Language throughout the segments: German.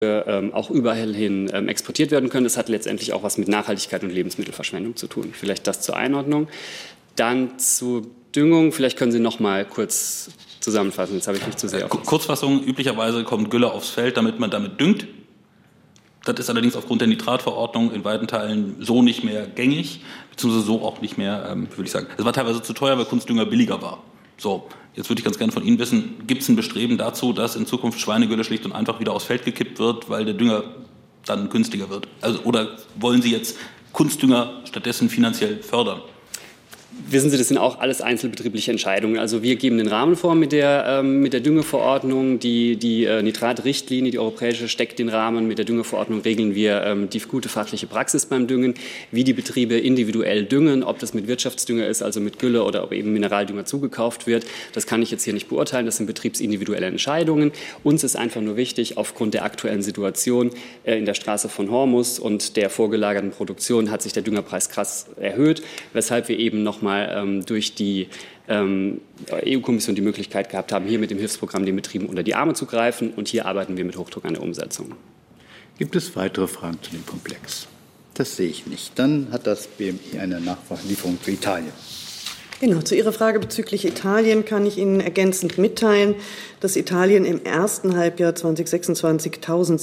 auch überall hin exportiert werden können. Das hat letztendlich auch was mit Nachhaltigkeit und Lebensmittelverschwendung zu tun. Vielleicht das zur Einordnung. Dann zu Düngung. Vielleicht können Sie noch mal kurz zusammenfassen. Jetzt habe ich mich zu sehr auf. Kurzfassung. Üblicherweise kommt Gülle aufs Feld, damit man damit düngt. Das ist allerdings aufgrund der Nitratverordnung in weiten Teilen so nicht mehr gängig, beziehungsweise so auch nicht mehr, würde ich sagen. Es war teilweise zu teuer, weil Kunstdünger billiger war. So, jetzt würde ich ganz gerne von Ihnen wissen, gibt es ein Bestreben dazu, dass in Zukunft Schweinegülle schlicht und einfach wieder aufs Feld gekippt wird, weil der Dünger dann günstiger wird? Also, oder wollen Sie jetzt Kunstdünger stattdessen finanziell fördern? Wissen Sie, das sind auch alles einzelbetriebliche Entscheidungen. Also wir geben den Rahmen vor mit der Düngeverordnung. Die Nitratrichtlinie, die europäische, steckt den Rahmen. Mit der Düngeverordnung regeln wir die gute fachliche Praxis beim Düngen, wie die Betriebe individuell düngen, ob das mit Wirtschaftsdünger ist, also mit Gülle oder ob eben Mineraldünger zugekauft wird. Das kann ich jetzt hier nicht beurteilen. Das sind betriebsindividuelle Entscheidungen. Uns ist einfach nur wichtig, aufgrund der aktuellen Situation in der Straße von Hormus und der vorgelagerten Produktion hat sich der Düngerpreis krass erhöht, weshalb wir eben nochmal durch die EU-Kommission die Möglichkeit gehabt haben, hier mit dem Hilfsprogramm den Betrieben unter die Arme zu greifen. Und hier arbeiten wir mit Hochdruck an der Umsetzung. Gibt es weitere Fragen zu dem Komplex? Das sehe ich nicht. Dann hat das BMI eine Nachlieferung für Italien. Genau, zu Ihrer Frage bezüglich Italien kann ich Ihnen ergänzend mitteilen, dass Italien im ersten Halbjahr 2026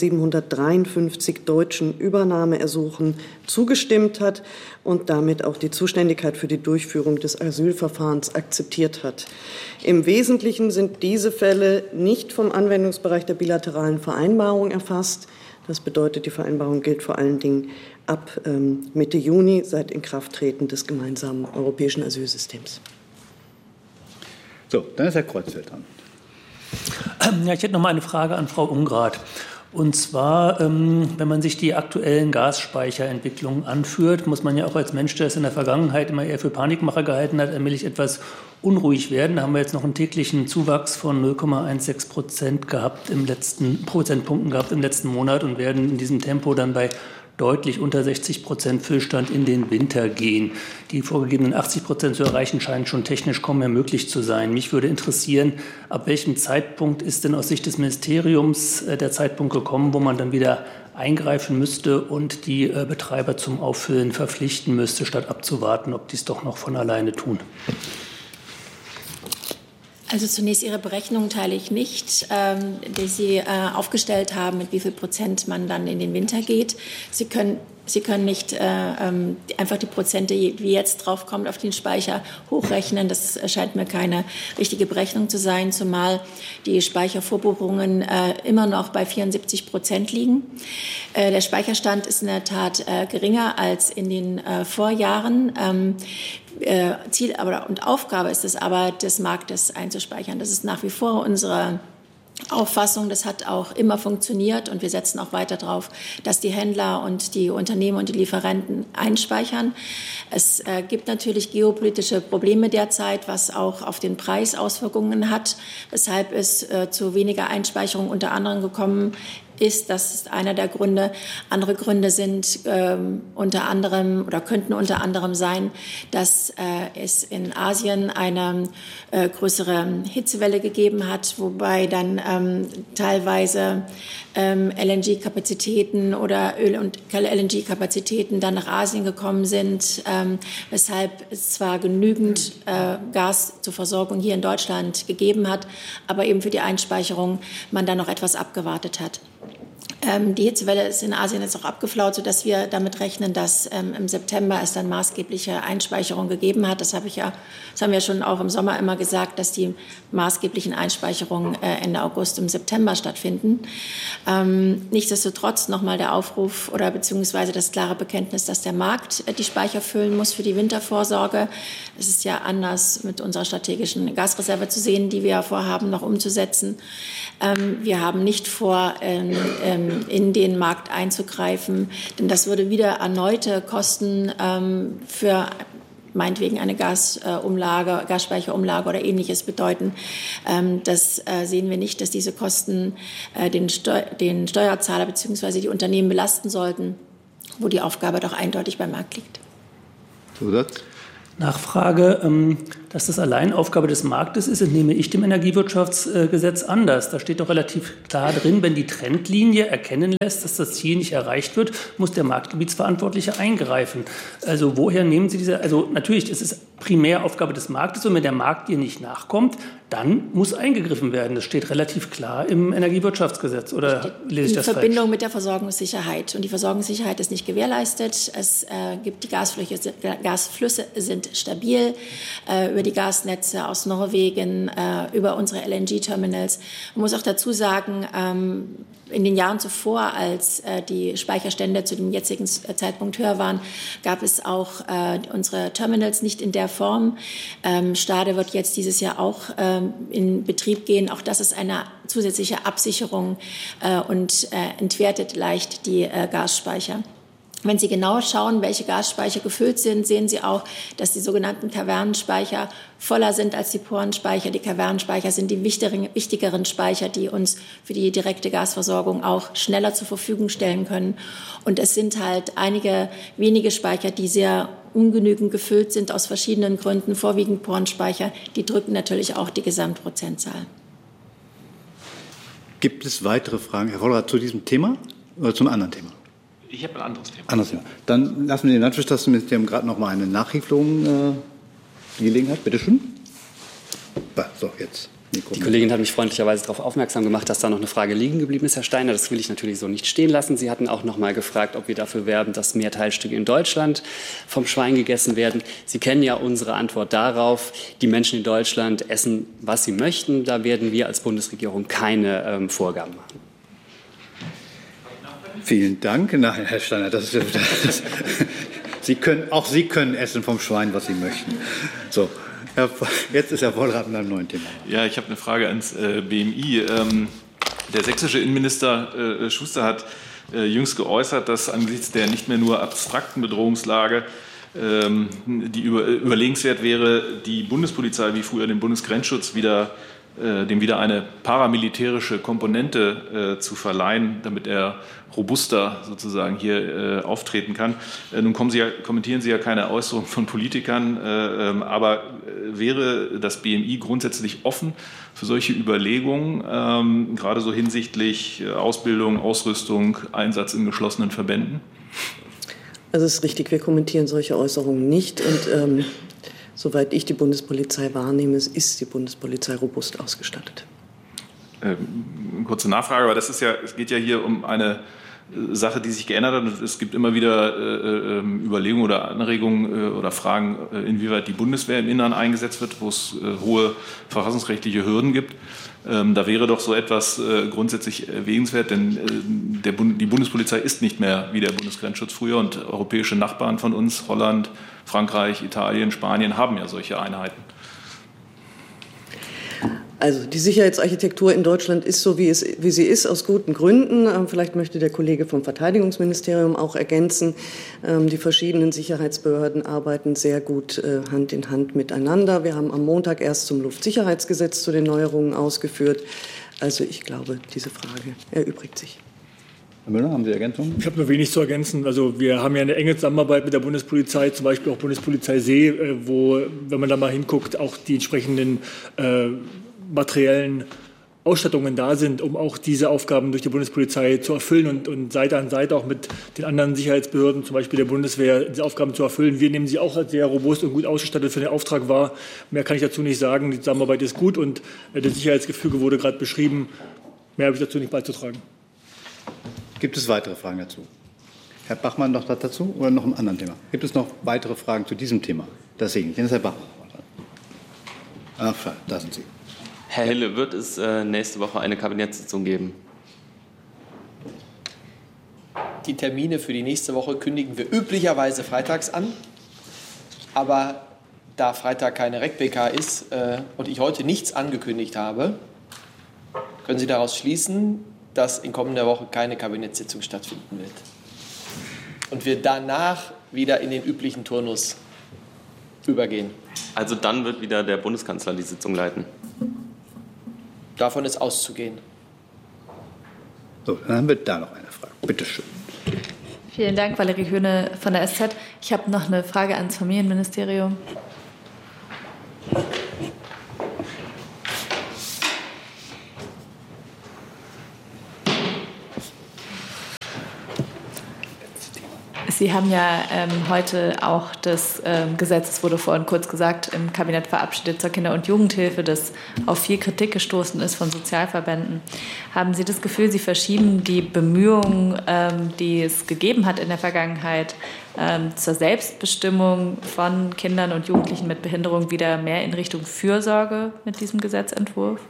1.753 deutschen Übernahmeersuchen zugestimmt hat und damit auch die Zuständigkeit für die Durchführung des Asylverfahrens akzeptiert hat. Im Wesentlichen sind diese Fälle nicht vom Anwendungsbereich der bilateralen Vereinbarung erfasst. Das bedeutet, die Vereinbarung gilt vor allen Dingen ab Mitte Juni, seit Inkrafttreten des gemeinsamen europäischen Asylsystems. So, dann ist Herr Kreuzfeld dran. Ja, ich hätte noch mal eine Frage an Frau Ungrath. Und zwar, wenn man sich die aktuellen Gasspeicherentwicklungen anführt, muss man ja auch als Mensch, der es in der Vergangenheit immer eher für Panikmacher gehalten hat, allmählich etwas unruhig werden. Da haben wir jetzt noch einen täglichen Zuwachs von 0,16% Prozentpunkten gehabt im letzten Monat und werden in diesem Tempo dann bei deutlich unter 60% Füllstand in den Winter gehen. Die vorgegebenen 80% zu erreichen scheinen schon technisch kaum mehr möglich zu sein. Mich würde interessieren, ab welchem Zeitpunkt ist denn aus Sicht des Ministeriums der Zeitpunkt gekommen, wo man dann wieder eingreifen müsste und die Betreiber zum Auffüllen verpflichten müsste, statt abzuwarten, ob die es doch noch von alleine tun? Also zunächst Ihre Berechnung teile ich nicht, die Sie aufgestellt haben, mit wie viel Prozent man dann in den Winter geht. Sie können nicht einfach die Prozente, wie jetzt draufkommt, auf den Speicher hochrechnen. Das scheint mir keine richtige Berechnung zu sein, zumal die Speichervorbuchungen immer noch bei 74% liegen. Der Speicherstand ist in der Tat geringer als in den Vorjahren. Ziel und Aufgabe ist es aber, des Marktes einzuspeichern. Das ist nach wie vor unsere Auffassung. Das hat auch immer funktioniert und wir setzen auch weiter darauf, dass die Händler und die Unternehmen und die Lieferanten einspeichern. Es gibt natürlich geopolitische Probleme derzeit, was auch auf den Preis Auswirkungen hat, weshalb es zu weniger Einspeicherung unter anderem gekommen ist. Das ist einer der Gründe. Andere Gründe sind unter anderem oder könnten unter anderem sein, dass es in Asien eine größere Hitzewelle gegeben hat, wobei dann teilweise LNG-Kapazitäten oder Öl- und LNG-Kapazitäten dann nach Asien gekommen sind, weshalb es zwar genügend Gas zur Versorgung hier in Deutschland gegeben hat, aber eben für die Einspeicherung man dann noch etwas abgewartet hat. Die Hitzewelle ist in Asien jetzt auch abgeflaut, sodass wir damit rechnen, dass im September es dann maßgebliche Einspeicherung gegeben hat. Das haben wir schon auch im Sommer immer gesagt, dass die maßgeblichen Einspeicherungen Ende August, im September stattfinden. Nichtsdestotrotz nochmal der Aufruf oder beziehungsweise das klare Bekenntnis, dass der Markt die Speicher füllen muss für die Wintervorsorge. Es ist ja anders mit unserer strategischen Gasreserve zu sehen, die wir vorhaben, noch umzusetzen. Wir haben nicht vor, in den Markt einzugreifen, denn das würde wieder erneute Kosten für meinetwegen eine Gasspeicherumlage oder Ähnliches bedeuten. Das sehen wir nicht, dass diese Kosten den Steuerzahler bzw. die Unternehmen belasten sollten, wo die Aufgabe doch eindeutig beim Markt liegt. Zusatz? Nachfrage. dass das allein Aufgabe des Marktes ist, entnehme ich dem Energiewirtschaftsgesetz anders. Da steht doch relativ klar drin, wenn die Trendlinie erkennen lässt, dass das Ziel nicht erreicht wird, muss der Marktgebietsverantwortliche eingreifen. Also woher nehmen Sie diese, also natürlich, es ist primär Aufgabe des Marktes und wenn der Markt ihr nicht nachkommt, dann muss eingegriffen werden. Das steht relativ klar im Energiewirtschaftsgesetz. Oder lese ich das falsch? In Verbindung mit der Versorgungssicherheit. Und die Versorgungssicherheit ist nicht gewährleistet. Es gibt die Gasflüsse sind stabil über die Gasnetze aus Norwegen, über unsere LNG-Terminals. Man muss auch dazu sagen, in den Jahren zuvor, als die Speicherstände zu dem jetzigen Zeitpunkt höher waren, gab es auch unsere Terminals nicht in der Form. Stade wird jetzt dieses Jahr auch in Betrieb gehen. Auch das ist eine zusätzliche Absicherung und entwertet leicht die Gasspeicher. Wenn Sie genau schauen, welche Gasspeicher gefüllt sind, sehen Sie auch, dass die sogenannten Kavernenspeicher voller sind als die Porenspeicher. Die Kavernenspeicher sind die wichtigeren Speicher, die uns für die direkte Gasversorgung auch schneller zur Verfügung stellen können. Und es sind halt einige wenige Speicher, die sehr ungenügend gefüllt sind aus verschiedenen Gründen, vorwiegend Porenspeicher. Die drücken natürlich auch die Gesamtprozentzahl. Gibt es weitere Fragen, Herr Vollrath, zu diesem Thema oder zum anderen Thema? Ich habe ein anderes Thema. Anderes Thema. Dann lassen wir dem Landwirtschaftsministerium gerade noch mal eine Nachlieferung die Gelegenheit. Bitte schön. So, jetzt. Die Kollegin hat mich freundlicherweise darauf aufmerksam gemacht, dass da noch eine Frage liegen geblieben ist, Herr Steiner. Das will ich natürlich so nicht stehen lassen. Sie hatten auch noch mal gefragt, ob wir dafür werben, dass mehr Teilstücke in Deutschland vom Schwein gegessen werden. Sie kennen ja unsere Antwort darauf. Die Menschen in Deutschland essen, was sie möchten. Da werden wir als Bundesregierung keine Vorgaben machen. Vielen Dank. Nein, Herr Steiner, Sie können essen vom Schwein, was Sie möchten. So, jetzt ist Herr Vollrath mit einem neuen Thema. Ja, ich habe eine Frage ans BMI. Der sächsische Innenminister Schuster hat jüngst geäußert, dass angesichts der nicht mehr nur abstrakten Bedrohungslage die überlegenswert wäre, die Bundespolizei wie früher den Bundesgrenzschutz dem wieder eine paramilitärische Komponente zu verleihen, damit er robuster sozusagen hier auftreten kann. Nun kommentieren Sie ja keine Äußerungen von Politikern, aber wäre das BMI grundsätzlich offen für solche Überlegungen, gerade so hinsichtlich Ausbildung, Ausrüstung, Einsatz in geschlossenen Verbänden? Also es ist richtig, wir kommentieren solche Äußerungen nicht und soweit ich die Bundespolizei wahrnehme, ist die Bundespolizei robust ausgestattet. Kurze Nachfrage, aber es geht ja hier um eine Sache, die sich geändert hat. Und es gibt immer wieder Überlegungen oder Anregungen oder Fragen, inwieweit die Bundeswehr im Inneren eingesetzt wird, wo es hohe verfassungsrechtliche Hürden gibt. Da wäre doch so etwas grundsätzlich erwägenswert, denn die Bundespolizei ist nicht mehr wie der Bundesgrenzschutz früher und europäische Nachbarn von uns, Holland, Frankreich, Italien, Spanien, haben ja solche Einheiten. Also die Sicherheitsarchitektur in Deutschland ist so, wie sie ist, aus guten Gründen. Vielleicht möchte der Kollege vom Verteidigungsministerium auch ergänzen. Die verschiedenen Sicherheitsbehörden arbeiten sehr gut Hand in Hand miteinander. Wir haben am Montag erst zum Luftsicherheitsgesetz zu den Neuerungen ausgeführt. Also ich glaube, diese Frage erübrigt sich. Herr Müller, haben Sie Ergänzungen? Ich habe nur wenig zu ergänzen. Also wir haben ja eine enge Zusammenarbeit mit der Bundespolizei, zum Beispiel auch Bundespolizei See, wo, wenn man da mal hinguckt, auch die entsprechenden materiellen Ausstattungen da sind, um auch diese Aufgaben durch die Bundespolizei zu erfüllen und Seite an Seite auch mit den anderen Sicherheitsbehörden, zum Beispiel der Bundeswehr, diese Aufgaben zu erfüllen. Wir nehmen sie auch als sehr robust und gut ausgestattet für den Auftrag wahr. Mehr kann ich dazu nicht sagen. Die Zusammenarbeit ist gut und das Sicherheitsgefüge wurde gerade beschrieben. Mehr habe ich dazu nicht beizutragen. Gibt es weitere Fragen dazu? Herr Bachmann noch dazu oder noch ein anderes Thema? Gibt es noch weitere Fragen zu diesem Thema? Das sehe ich. Jetzt Herr Bachmann. Ach, da sind Sie. Herr Hille, wird es nächste Woche eine Kabinettssitzung geben? Die Termine für die nächste Woche kündigen wir üblicherweise freitags an. Aber da Freitag keine RecPK ist und ich heute nichts angekündigt habe, können Sie daraus schließen, dass in kommender Woche keine Kabinettssitzung stattfinden wird. Und wir danach wieder in den üblichen Turnus übergehen. Also dann wird wieder der Bundeskanzler die Sitzung leiten? Davon ist auszugehen. So, dann haben wir da noch eine Frage. Bitte schön. Vielen Dank, Valerie Höhne von der SZ. Ich habe noch eine Frage ans Familienministerium. Sie haben ja heute auch das Gesetz, es wurde vorhin kurz gesagt, im Kabinett verabschiedet zur Kinder- und Jugendhilfe, das auf viel Kritik gestoßen ist von Sozialverbänden. Haben Sie das Gefühl, Sie verschieben die Bemühungen, die es gegeben hat in der Vergangenheit, zur Selbstbestimmung von Kindern und Jugendlichen mit Behinderung wieder mehr in Richtung Fürsorge mit diesem Gesetzentwurf?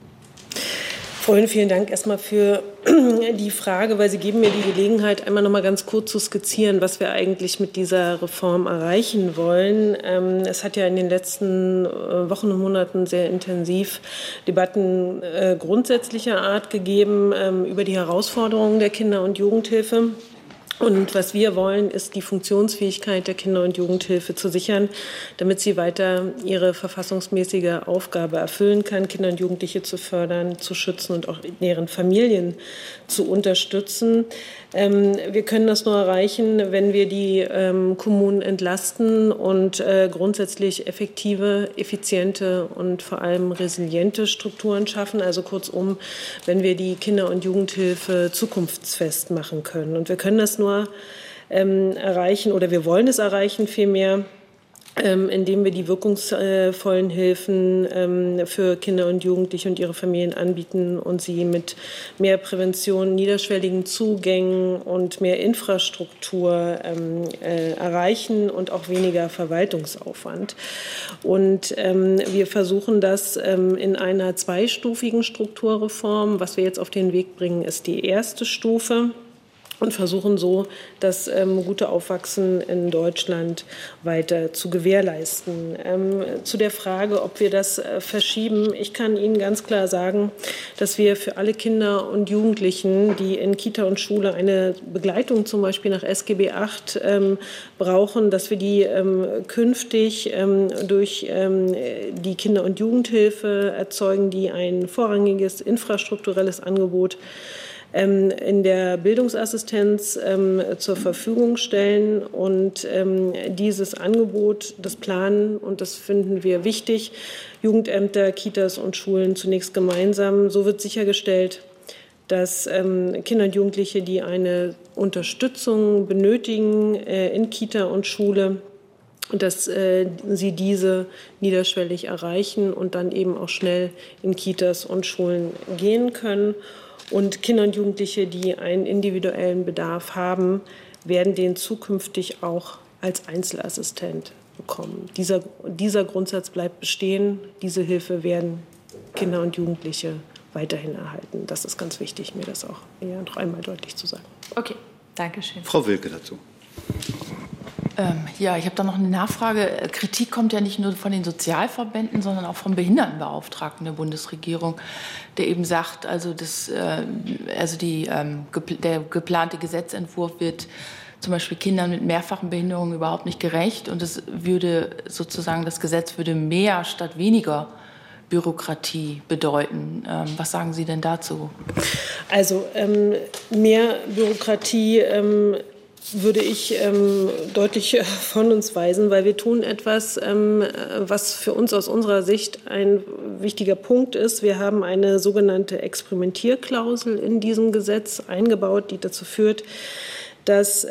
Frau Höhn, vielen Dank erstmal für die Frage, weil Sie geben mir die Gelegenheit, einmal noch mal ganz kurz zu skizzieren, was wir eigentlich mit dieser Reform erreichen wollen. Es hat ja in den letzten Wochen und Monaten sehr intensiv Debatten grundsätzlicher Art gegeben über die Herausforderungen der Kinder- und Jugendhilfe. Und was wir wollen, ist die Funktionsfähigkeit der Kinder- und Jugendhilfe zu sichern, damit sie weiter ihre verfassungsmäßige Aufgabe erfüllen kann, Kinder und Jugendliche zu fördern, zu schützen und auch deren Familien zu unterstützen. Wir können das nur erreichen, wenn wir die Kommunen entlasten und grundsätzlich effektive, effiziente und vor allem resiliente Strukturen schaffen. Also kurzum, wenn wir die Kinder- und Jugendhilfe zukunftsfest machen können. Und wir können das nur erreichen, oder wir wollen es erreichen vielmehr, indem wir die wirkungsvollen Hilfen für Kinder und Jugendliche und ihre Familien anbieten und sie mit mehr Prävention, niederschwelligen Zugängen und mehr Infrastruktur erreichen und auch weniger Verwaltungsaufwand. Und wir versuchen das in einer zweistufigen Strukturreform. Was wir jetzt auf den Weg bringen, ist die erste Stufe. Und versuchen so, das gute Aufwachsen in Deutschland weiter zu gewährleisten. Zu der Frage, ob wir das verschieben, ich kann Ihnen ganz klar sagen, dass wir für alle Kinder und Jugendlichen, die in Kita und Schule eine Begleitung zum Beispiel nach SGB VIII brauchen, dass wir die künftig durch die Kinder- und Jugendhilfe erzeugen, die ein vorrangiges infrastrukturelles Angebot in der Bildungsassistenz zur Verfügung stellen und dieses Angebot, das planen, und das finden wir wichtig, Jugendämter, Kitas und Schulen zunächst gemeinsam. So wird sichergestellt, dass Kinder und Jugendliche, die eine Unterstützung benötigen in Kita und Schule, dass sie diese niederschwellig erreichen und dann eben auch schnell in Kitas und Schulen gehen können. Und Kinder und Jugendliche, die einen individuellen Bedarf haben, werden den zukünftig auch als Einzelassistent bekommen. Dieser Grundsatz bleibt bestehen. Diese Hilfe werden Kinder und Jugendliche weiterhin erhalten. Das ist ganz wichtig, mir das auch noch einmal deutlich zu sagen. Okay, danke schön. Frau Wilke dazu. Ja, ich habe da noch eine Nachfrage. Kritik kommt ja nicht nur von den Sozialverbänden, sondern auch vom Behindertenbeauftragten der Bundesregierung, der eben sagt, also der geplante Gesetzentwurf wird zum Beispiel Kindern mit mehrfachen Behinderungen überhaupt nicht gerecht, und es würde sozusagen, das Gesetz würde mehr statt weniger Bürokratie bedeuten. Was sagen Sie denn dazu? Also mehr Bürokratie würde ich deutlich von uns weisen, weil wir tun etwas, was für uns aus unserer Sicht ein wichtiger Punkt ist. Wir haben eine sogenannte Experimentierklausel in diesem Gesetz eingebaut, die dazu führt, dass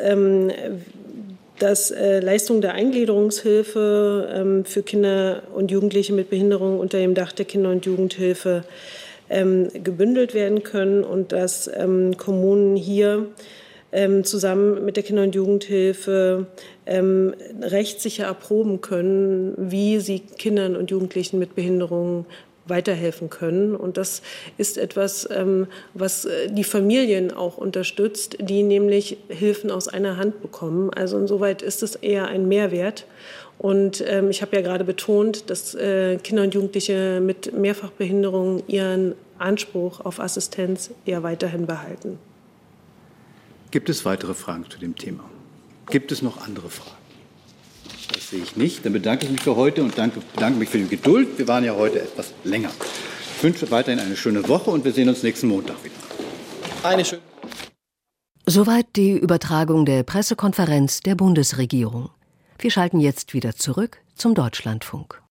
Leistungen der Eingliederungshilfe für Kinder und Jugendliche mit Behinderung unter dem Dach der Kinder- und Jugendhilfe gebündelt werden können und dass Kommunen hier zusammen mit der Kinder- und Jugendhilfe rechtssicher erproben können, wie sie Kindern und Jugendlichen mit Behinderungen weiterhelfen können. Und das ist etwas, was die Familien auch unterstützt, die nämlich Hilfen aus einer Hand bekommen. Also insoweit ist es eher ein Mehrwert. Und ich habe ja gerade betont, dass Kinder und Jugendliche mit Mehrfachbehinderungen ihren Anspruch auf Assistenz eher weiterhin behalten. Gibt es weitere Fragen zu dem Thema? Gibt es noch andere Fragen? Das sehe ich nicht. Dann bedanke ich mich für heute und bedanke mich für die Geduld. Wir waren ja heute etwas länger. Ich wünsche weiterhin eine schöne Woche und wir sehen uns nächsten Montag wieder. Eine schöne. Soweit die Übertragung der Pressekonferenz der Bundesregierung. Wir schalten jetzt wieder zurück zum Deutschlandfunk.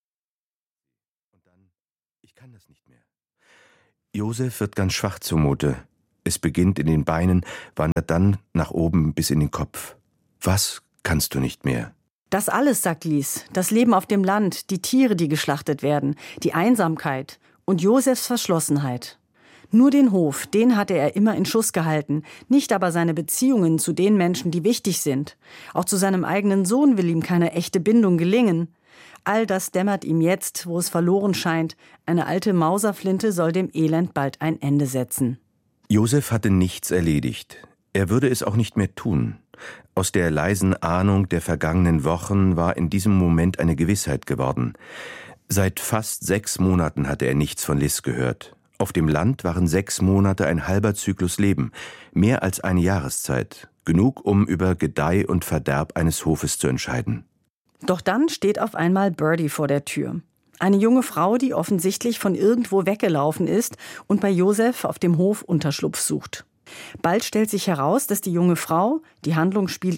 Ich kann das nicht mehr. Josef wird ganz schwach zumute. Es beginnt in den Beinen, wandert dann nach oben bis in den Kopf. Was kannst du nicht mehr? Das alles, sagt Lies, das Leben auf dem Land, die Tiere, die geschlachtet werden, die Einsamkeit und Josefs Verschlossenheit. Nur den Hof, den hatte er immer in Schuss gehalten, nicht aber seine Beziehungen zu den Menschen, die wichtig sind. Auch zu seinem eigenen Sohn will ihm keine echte Bindung gelingen. All das dämmert ihm jetzt, wo es verloren scheint. Eine alte Mauserflinte soll dem Elend bald ein Ende setzen. Josef hatte nichts erledigt. Er würde es auch nicht mehr tun. Aus der leisen Ahnung der vergangenen Wochen war in diesem Moment eine Gewissheit geworden. Seit fast 6 Monaten hatte er nichts von Liz gehört. Auf dem Land waren 6 Monate ein halber Zyklus Leben, mehr als eine Jahreszeit, genug, um über Gedeih und Verderb eines Hofes zu entscheiden. Doch dann steht auf einmal Birdie vor der Tür. Eine junge Frau, die offensichtlich von irgendwo weggelaufen ist und bei Josef auf dem Hof Unterschlupf sucht. Bald stellt sich heraus, dass die junge Frau, die Handlung spielt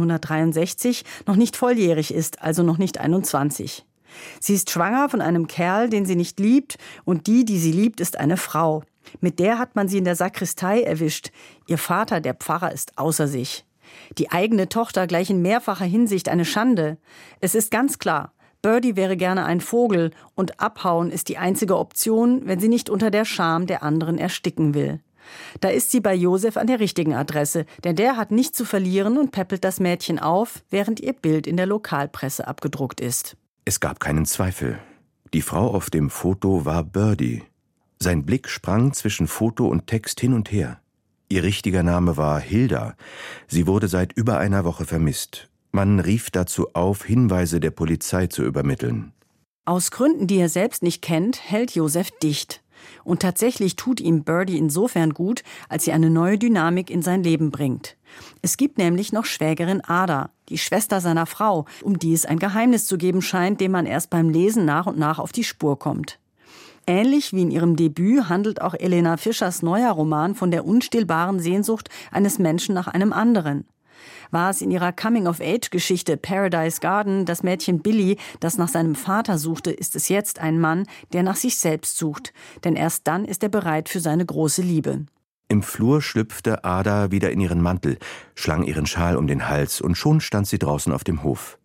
1963, noch nicht volljährig ist, also noch nicht 21. Sie ist schwanger von einem Kerl, den sie nicht liebt, und die sie liebt, ist eine Frau. Mit der hat man sie in der Sakristei erwischt. Ihr Vater, der Pfarrer, ist außer sich. Die eigene Tochter gleich in mehrfacher Hinsicht eine Schande. Es ist ganz klar, Birdie wäre gerne ein Vogel und abhauen ist die einzige Option, wenn sie nicht unter der Scham der anderen ersticken will. Da ist sie bei Josef an der richtigen Adresse, denn der hat nichts zu verlieren und päppelt das Mädchen auf, während ihr Bild in der Lokalpresse abgedruckt ist. Es gab keinen Zweifel. Die Frau auf dem Foto war Birdie. Sein Blick sprang zwischen Foto und Text hin und her. Ihr richtiger Name war Hilda. Sie wurde seit über einer Woche vermisst. Man rief dazu auf, Hinweise der Polizei zu übermitteln. Aus Gründen, die er selbst nicht kennt, hält Josef dicht. Und tatsächlich tut ihm Birdie insofern gut, als sie eine neue Dynamik in sein Leben bringt. Es gibt nämlich noch Schwägerin Ada, die Schwester seiner Frau, um die es ein Geheimnis zu geben scheint, dem man erst beim Lesen nach und nach auf die Spur kommt. Ähnlich wie in ihrem Debüt handelt auch Elena Fischers neuer Roman von der unstillbaren Sehnsucht eines Menschen nach einem anderen. War es in ihrer Coming-of-Age-Geschichte Paradise Garden das Mädchen Billy, das nach seinem Vater suchte, ist es jetzt ein Mann, der nach sich selbst sucht. Denn erst dann ist er bereit für seine große Liebe. Im Flur schlüpfte Ada wieder in ihren Mantel, schlang ihren Schal um den Hals und schon stand sie draußen auf dem Hof.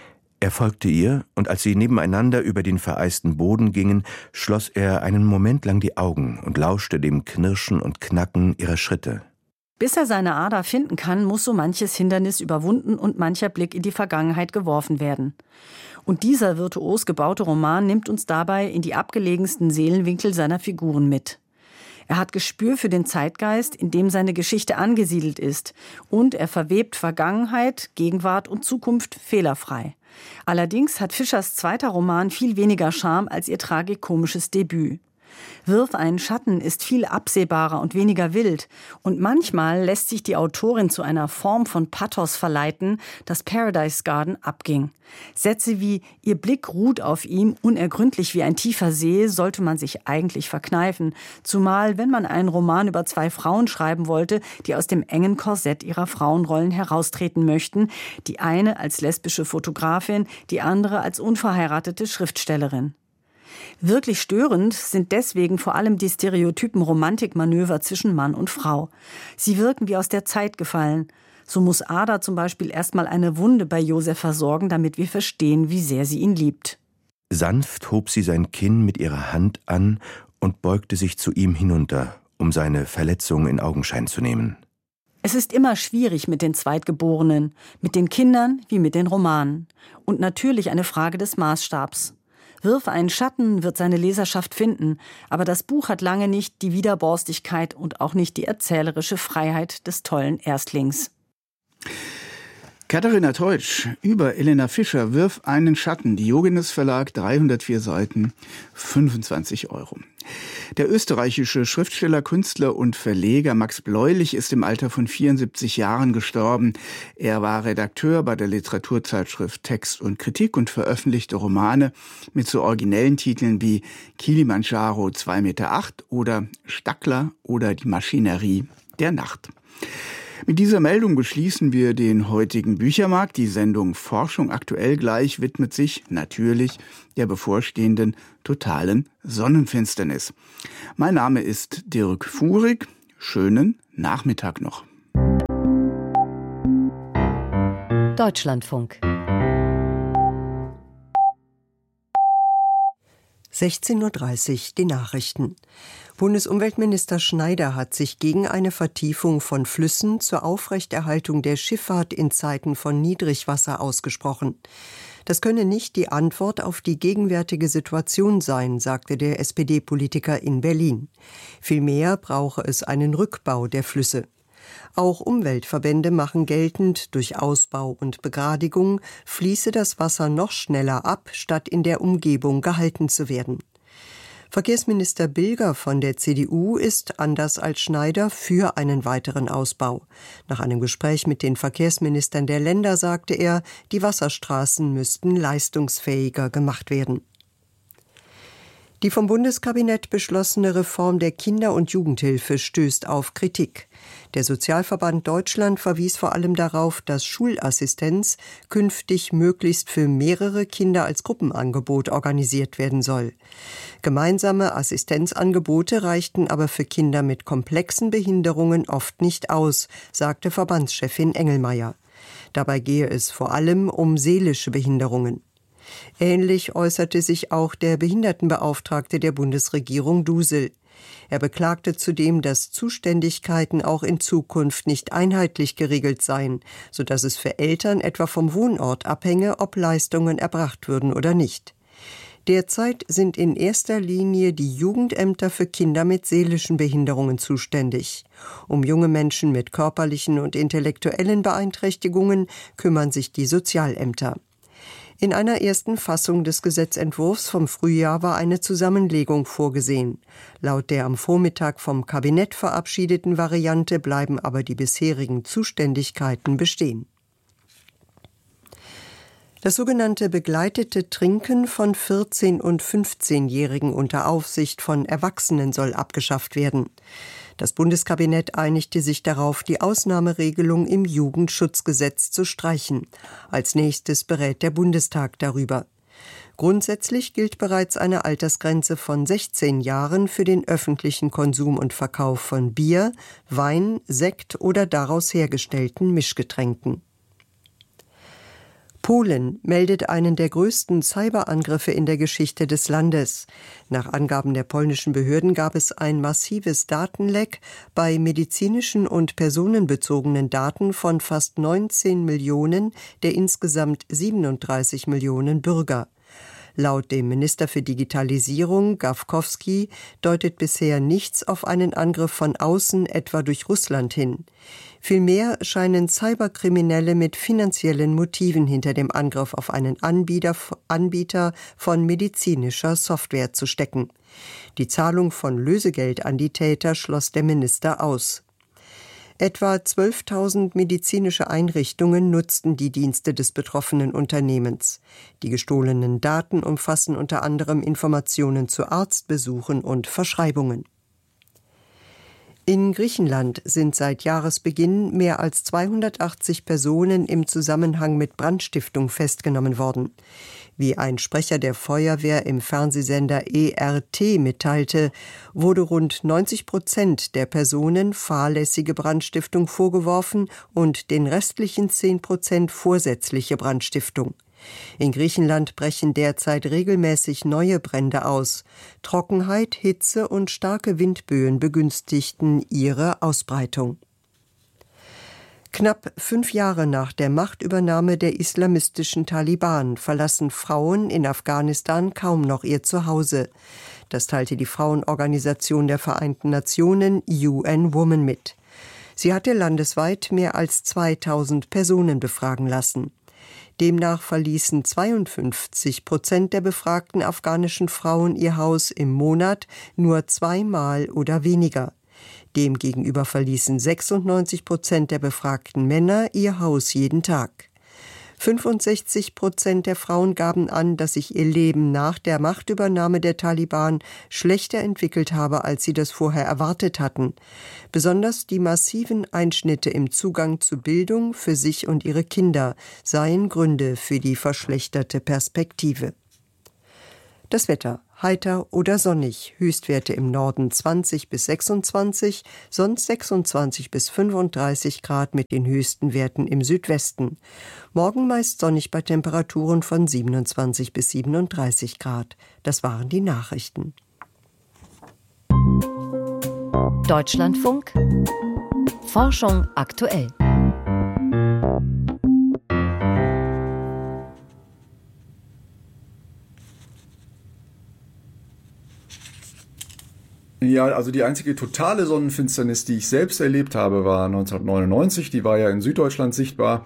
Er folgte ihr, und als sie nebeneinander über den vereisten Boden gingen, schloss er einen Moment lang die Augen und lauschte dem Knirschen und Knacken ihrer Schritte. Bis er seine Ada finden kann, muss so manches Hindernis überwunden und mancher Blick in die Vergangenheit geworfen werden. Und dieser virtuos gebaute Roman nimmt uns dabei in die abgelegensten Seelenwinkel seiner Figuren mit. Er hat Gespür für den Zeitgeist, in dem seine Geschichte angesiedelt ist, und er verwebt Vergangenheit, Gegenwart und Zukunft fehlerfrei. Allerdings hat Fischers zweiter Roman viel weniger Charme als ihr tragikomisches Debüt. Wirf einen Schatten ist viel absehbarer und weniger wild, und manchmal lässt sich die Autorin zu einer Form von Pathos verleiten, das Paradise Garden abging. Sätze wie „Ihr Blick ruht auf ihm, unergründlich wie ein tiefer See" sollte man sich eigentlich verkneifen, zumal wenn man einen Roman über 2 Frauen schreiben wollte, die aus dem engen Korsett ihrer Frauenrollen heraustreten möchten, die eine als lesbische Fotografin, die andere als unverheiratete Schriftstellerin. Wirklich störend sind deswegen vor allem die stereotypen Romantikmanöver zwischen Mann und Frau. Sie wirken wie aus der Zeit gefallen. So muss Ada zum Beispiel erstmal eine Wunde bei Josef versorgen, damit wir verstehen, wie sehr sie ihn liebt. Sanft hob sie sein Kinn mit ihrer Hand an und beugte sich zu ihm hinunter, um seine Verletzung in Augenschein zu nehmen. Es ist immer schwierig mit den Zweitgeborenen, mit den Kindern wie mit den Romanen. Und natürlich eine Frage des Maßstabs. Wirf einen Schatten wird seine Leserschaft finden, aber das Buch hat lange nicht die Widerborstigkeit und auch nicht die erzählerische Freiheit des tollen Erstlings. Katharina Teutsch über Elena Fischer, Wirf einen Schatten, Diogenes Verlag, 304 Seiten, 25 €. Der österreichische Schriftsteller, Künstler und Verleger Max Bleulich ist im Alter von 74 Jahren gestorben. Er war Redakteur bei der Literaturzeitschrift Text und Kritik und veröffentlichte Romane mit so originellen Titeln wie Kilimanjaro 2,8 Meter oder Stackler oder Die Maschinerie der Nacht. Mit dieser Meldung beschließen wir den heutigen Büchermarkt. Die Sendung Forschung aktuell gleich widmet sich natürlich der bevorstehenden totalen Sonnenfinsternis. Mein Name ist Dirk Fuhrig. Schönen Nachmittag noch. Deutschlandfunk. 16:30 Uhr die Nachrichten. Bundesumweltminister Schneider hat sich gegen eine Vertiefung von Flüssen zur Aufrechterhaltung der Schifffahrt in Zeiten von Niedrigwasser ausgesprochen. Das könne nicht die Antwort auf die gegenwärtige Situation sein, sagte der SPD-Politiker in Berlin. Vielmehr brauche es einen Rückbau der Flüsse. Auch Umweltverbände machen geltend, durch Ausbau und Begradigung fließe das Wasser noch schneller ab, statt in der Umgebung gehalten zu werden. Verkehrsminister Bilger von der CDU ist, anders als Schneider, für einen weiteren Ausbau. Nach einem Gespräch mit den Verkehrsministern der Länder sagte er, die Wasserstraßen müssten leistungsfähiger gemacht werden. Die vom Bundeskabinett beschlossene Reform der Kinder- und Jugendhilfe stößt auf Kritik. Der Sozialverband Deutschland verwies vor allem darauf, dass Schulassistenz künftig möglichst für mehrere Kinder als Gruppenangebot organisiert werden soll. Gemeinsame Assistenzangebote reichten aber für Kinder mit komplexen Behinderungen oft nicht aus, sagte Verbandschefin Engelmeier. Dabei gehe es vor allem um seelische Behinderungen. Ähnlich äußerte sich auch der Behindertenbeauftragte der Bundesregierung Dusel. Er beklagte zudem, dass Zuständigkeiten auch in Zukunft nicht einheitlich geregelt seien, sodass es für Eltern etwa vom Wohnort abhänge, ob Leistungen erbracht würden oder nicht. Derzeit sind in erster Linie die Jugendämter für Kinder mit seelischen Behinderungen zuständig. Um junge Menschen mit körperlichen und intellektuellen Beeinträchtigungen kümmern sich die Sozialämter. In einer ersten Fassung des Gesetzentwurfs vom Frühjahr war eine Zusammenlegung vorgesehen. Laut der am Vormittag vom Kabinett verabschiedeten Variante bleiben aber die bisherigen Zuständigkeiten bestehen. Das sogenannte begleitete Trinken von 14- und 15-Jährigen unter Aufsicht von Erwachsenen soll abgeschafft werden. Das Bundeskabinett einigte sich darauf, die Ausnahmeregelung im Jugendschutzgesetz zu streichen. Als nächstes berät der Bundestag darüber. Grundsätzlich gilt bereits eine Altersgrenze von 16 Jahren für den öffentlichen Konsum und Verkauf von Bier, Wein, Sekt oder daraus hergestellten Mischgetränken. Polen meldet einen der größten Cyberangriffe in der Geschichte des Landes. Nach Angaben der polnischen Behörden gab es ein massives Datenleck bei medizinischen und personenbezogenen Daten von fast 19 Millionen der insgesamt 37 Millionen Bürger. Laut dem Minister für Digitalisierung, Gawkowski, deutet bisher nichts auf einen Angriff von außen, etwa durch Russland, hin. Vielmehr scheinen Cyberkriminelle mit finanziellen Motiven hinter dem Angriff auf einen Anbieter von medizinischer Software zu stecken. Die Zahlung von Lösegeld an die Täter schloss der Minister aus. Etwa 12.000 medizinische Einrichtungen nutzten die Dienste des betroffenen Unternehmens. Die gestohlenen Daten umfassen unter anderem Informationen zu Arztbesuchen und Verschreibungen. In Griechenland sind seit Jahresbeginn mehr als 280 Personen im Zusammenhang mit Brandstiftung festgenommen worden. Wie ein Sprecher der Feuerwehr im Fernsehsender ERT mitteilte, wurde rund 90% der Personen fahrlässige Brandstiftung vorgeworfen und den restlichen 10% vorsätzliche Brandstiftung. In Griechenland brechen derzeit regelmäßig neue Brände aus. Trockenheit, Hitze und starke Windböen begünstigten ihre Ausbreitung. Knapp 5 Jahre nach der Machtübernahme der islamistischen Taliban verlassen Frauen in Afghanistan kaum noch ihr Zuhause. Das teilte die Frauenorganisation der Vereinten Nationen UN Women mit. Sie hatte landesweit mehr als 2000 Personen befragen lassen. Demnach verließen 52% der befragten afghanischen Frauen ihr Haus im Monat nur 2-mal oder weniger. Demgegenüber verließen 96% der befragten Männer ihr Haus jeden Tag. 65% der Frauen gaben an, dass sich ihr Leben nach der Machtübernahme der Taliban schlechter entwickelt habe, als sie das vorher erwartet hatten. Besonders die massiven Einschnitte im Zugang zu Bildung für sich und ihre Kinder seien Gründe für die verschlechterte Perspektive. Das Wetter: heiter oder sonnig, Höchstwerte im Norden 20 bis 26, sonst 26 bis 35 Grad mit den höchsten Werten im Südwesten. Morgen meist sonnig bei Temperaturen von 27 bis 37 Grad. Das waren die Nachrichten. Deutschlandfunk Forschung aktuell. Ja, also die einzige totale Sonnenfinsternis, die ich selbst erlebt habe, war 1999. Die war ja in Süddeutschland sichtbar.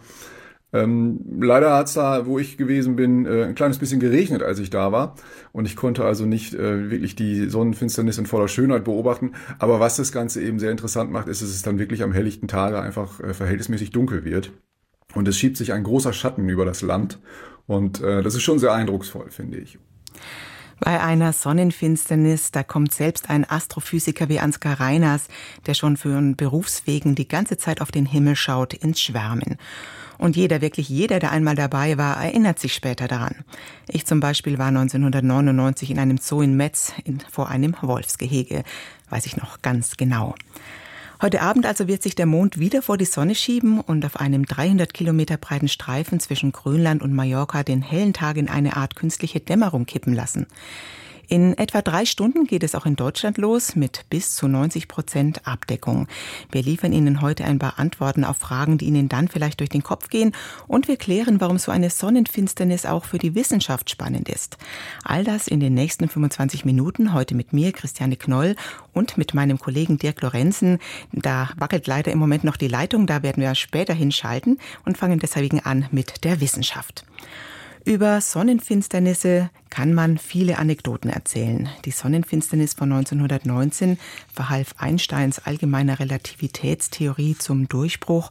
Leider hat es da, wo ich gewesen bin, ein kleines bisschen geregnet, als ich da war. Und ich konnte also nicht wirklich die Sonnenfinsternis in voller Schönheit beobachten. Aber was das Ganze eben sehr interessant macht, ist, dass es dann wirklich am helllichten Tage einfach verhältnismäßig dunkel wird. Und es schiebt sich ein großer Schatten über das Land. Und das ist schon sehr eindrucksvoll, finde ich. Bei einer Sonnenfinsternis, da kommt selbst ein Astrophysiker wie Ansgar Reiners, der schon für einen Berufswegen die ganze Zeit auf den Himmel schaut, ins Schwärmen. Und wirklich jeder, der einmal dabei war, erinnert sich später daran. Ich zum Beispiel war 1999 in einem Zoo in Metz vor einem Wolfsgehege. Weiß ich noch ganz genau. Heute Abend also wird sich der Mond wieder vor die Sonne schieben und auf einem 300 Kilometer breiten Streifen zwischen Grönland und Mallorca den hellen Tag in eine Art künstliche Dämmerung kippen lassen. In etwa 3 Stunden geht es auch in Deutschland los mit bis zu 90% Abdeckung. Wir liefern Ihnen heute ein paar Antworten auf Fragen, die Ihnen dann vielleicht durch den Kopf gehen. Und wir klären, warum so eine Sonnenfinsternis auch für die Wissenschaft spannend ist. All das in den nächsten 25 Minuten. Heute mit mir, Christiane Knoll, und mit meinem Kollegen Dirk Lorenzen. Da wackelt leider im Moment noch die Leitung. Da werden wir später hinschalten und fangen deswegen an mit der Wissenschaft. Über Sonnenfinsternisse kann man viele Anekdoten erzählen. Die Sonnenfinsternis von 1919 verhalf Einsteins allgemeiner Relativitätstheorie zum Durchbruch.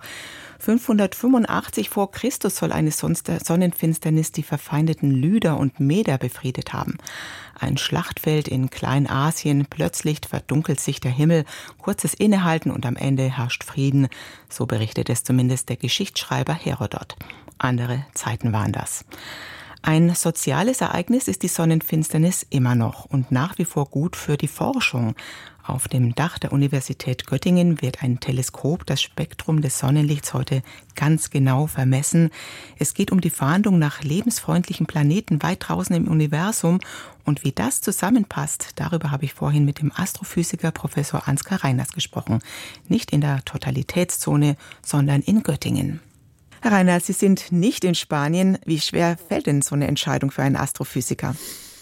585 vor Christus soll eine Sonnenfinsternis die verfeindeten Lyder und Meder befriedet haben. Ein Schlachtfeld in Kleinasien, plötzlich verdunkelt sich der Himmel, kurzes Innehalten und am Ende herrscht Frieden. So berichtet es zumindest der Geschichtsschreiber Herodot. Andere Zeiten waren das. Ein soziales Ereignis ist die Sonnenfinsternis immer noch und nach wie vor gut für die Forschung. Auf dem Dach der Universität Göttingen wird ein Teleskop das Spektrum des Sonnenlichts heute ganz genau vermessen. Es geht um die Fahndung nach lebensfreundlichen Planeten weit draußen im Universum. Und wie das zusammenpasst, darüber habe ich vorhin mit dem Astrophysiker Professor Ansgar Reiners gesprochen. Nicht in der Totalitätszone, sondern in Göttingen. Herr Reiners, Sie sind nicht in Spanien. Wie schwer fällt denn so eine Entscheidung für einen Astrophysiker?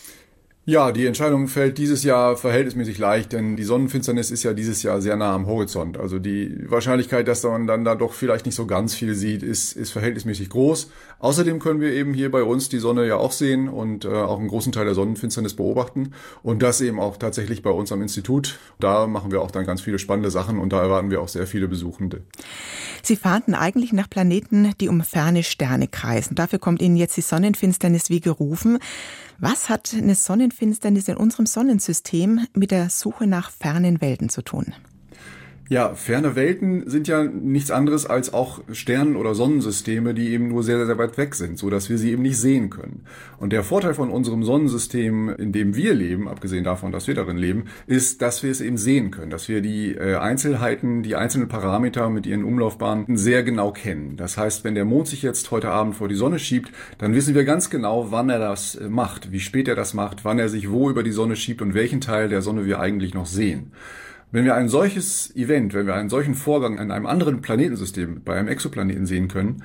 Ja, die Entscheidung fällt dieses Jahr verhältnismäßig leicht, denn die Sonnenfinsternis ist ja dieses Jahr sehr nah am Horizont. Also die Wahrscheinlichkeit, dass man dann da doch vielleicht nicht so ganz viel sieht, ist verhältnismäßig groß. Außerdem können wir eben hier bei uns die Sonne ja auch sehen und auch einen großen Teil der Sonnenfinsternis beobachten. Und das eben auch tatsächlich bei uns am Institut. Da machen wir auch dann ganz viele spannende Sachen und da erwarten wir auch sehr viele Besuchende. Sie fahnden eigentlich nach Planeten, die um ferne Sterne kreisen. Dafür kommt Ihnen jetzt die Sonnenfinsternis wie gerufen. Was hat eine Sonnenfinsternis in unserem Sonnensystem mit der Suche nach fernen Welten zu tun? Ja, ferne Welten sind ja nichts anderes als auch Sternen- oder Sonnensysteme, die eben nur sehr, sehr weit weg sind, so dass wir sie eben nicht sehen können. Und der Vorteil von unserem Sonnensystem, in dem wir leben, abgesehen davon, dass wir darin leben, ist, dass wir es eben sehen können, dass wir die Einzelheiten, die einzelnen Parameter mit ihren Umlaufbahnen sehr genau kennen. Das heißt, wenn der Mond sich jetzt heute Abend vor die Sonne schiebt, dann wissen wir ganz genau, wann er das macht, wie spät er das macht, wann er sich wo über die Sonne schiebt und welchen Teil der Sonne wir eigentlich noch sehen. Wenn wir ein solches Event, wenn wir einen solchen Vorgang an einem anderen Planetensystem, bei einem Exoplaneten sehen können,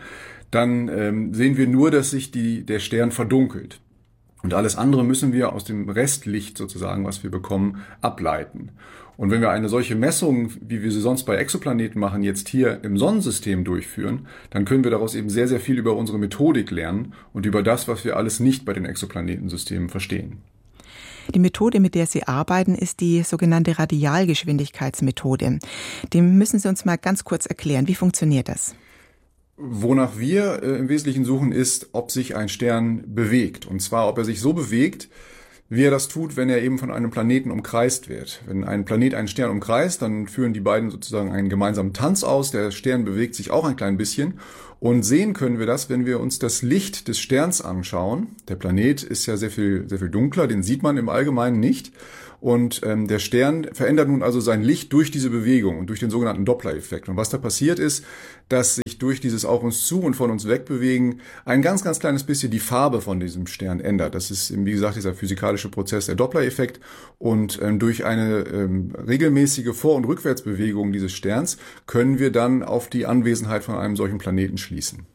dann sehen wir nur, dass sich der Stern verdunkelt. Und alles andere müssen wir aus dem Restlicht sozusagen, was wir bekommen, ableiten. Und wenn wir eine solche Messung, wie wir sie sonst bei Exoplaneten machen, jetzt hier im Sonnensystem durchführen, dann können wir daraus eben sehr, sehr viel über unsere Methodik lernen und über das, was wir alles nicht bei den Exoplanetensystemen verstehen. Die Methode, mit der Sie arbeiten, ist die sogenannte Radialgeschwindigkeitsmethode. Die müssen Sie uns mal ganz kurz erklären. Wie funktioniert das? Wonach wir im Wesentlichen suchen, ist, ob sich ein Stern bewegt. Und zwar, ob er sich so bewegt, wie er das tut, wenn er eben von einem Planeten umkreist wird. Wenn ein Planet einen Stern umkreist, dann führen die beiden sozusagen einen gemeinsamen Tanz aus. Der Stern bewegt sich auch ein klein bisschen. Und sehen können wir das, wenn wir uns das Licht des Sterns anschauen. Der Planet ist ja sehr viel dunkler, den sieht man im Allgemeinen nicht. Und der Stern verändert nun also sein Licht durch diese Bewegung und durch den sogenannten Doppler-Effekt. Und was da passiert ist, dass sich durch dieses auf uns zu und von uns wegbewegen ein ganz, ganz kleines bisschen die Farbe von diesem Stern ändert. Das ist, wie gesagt, dieser physikalische Prozess, der Doppler-Effekt. Und durch eine regelmäßige Vor- und Rückwärtsbewegung dieses Sterns können wir dann auf die Anwesenheit von einem solchen Planeten schließen.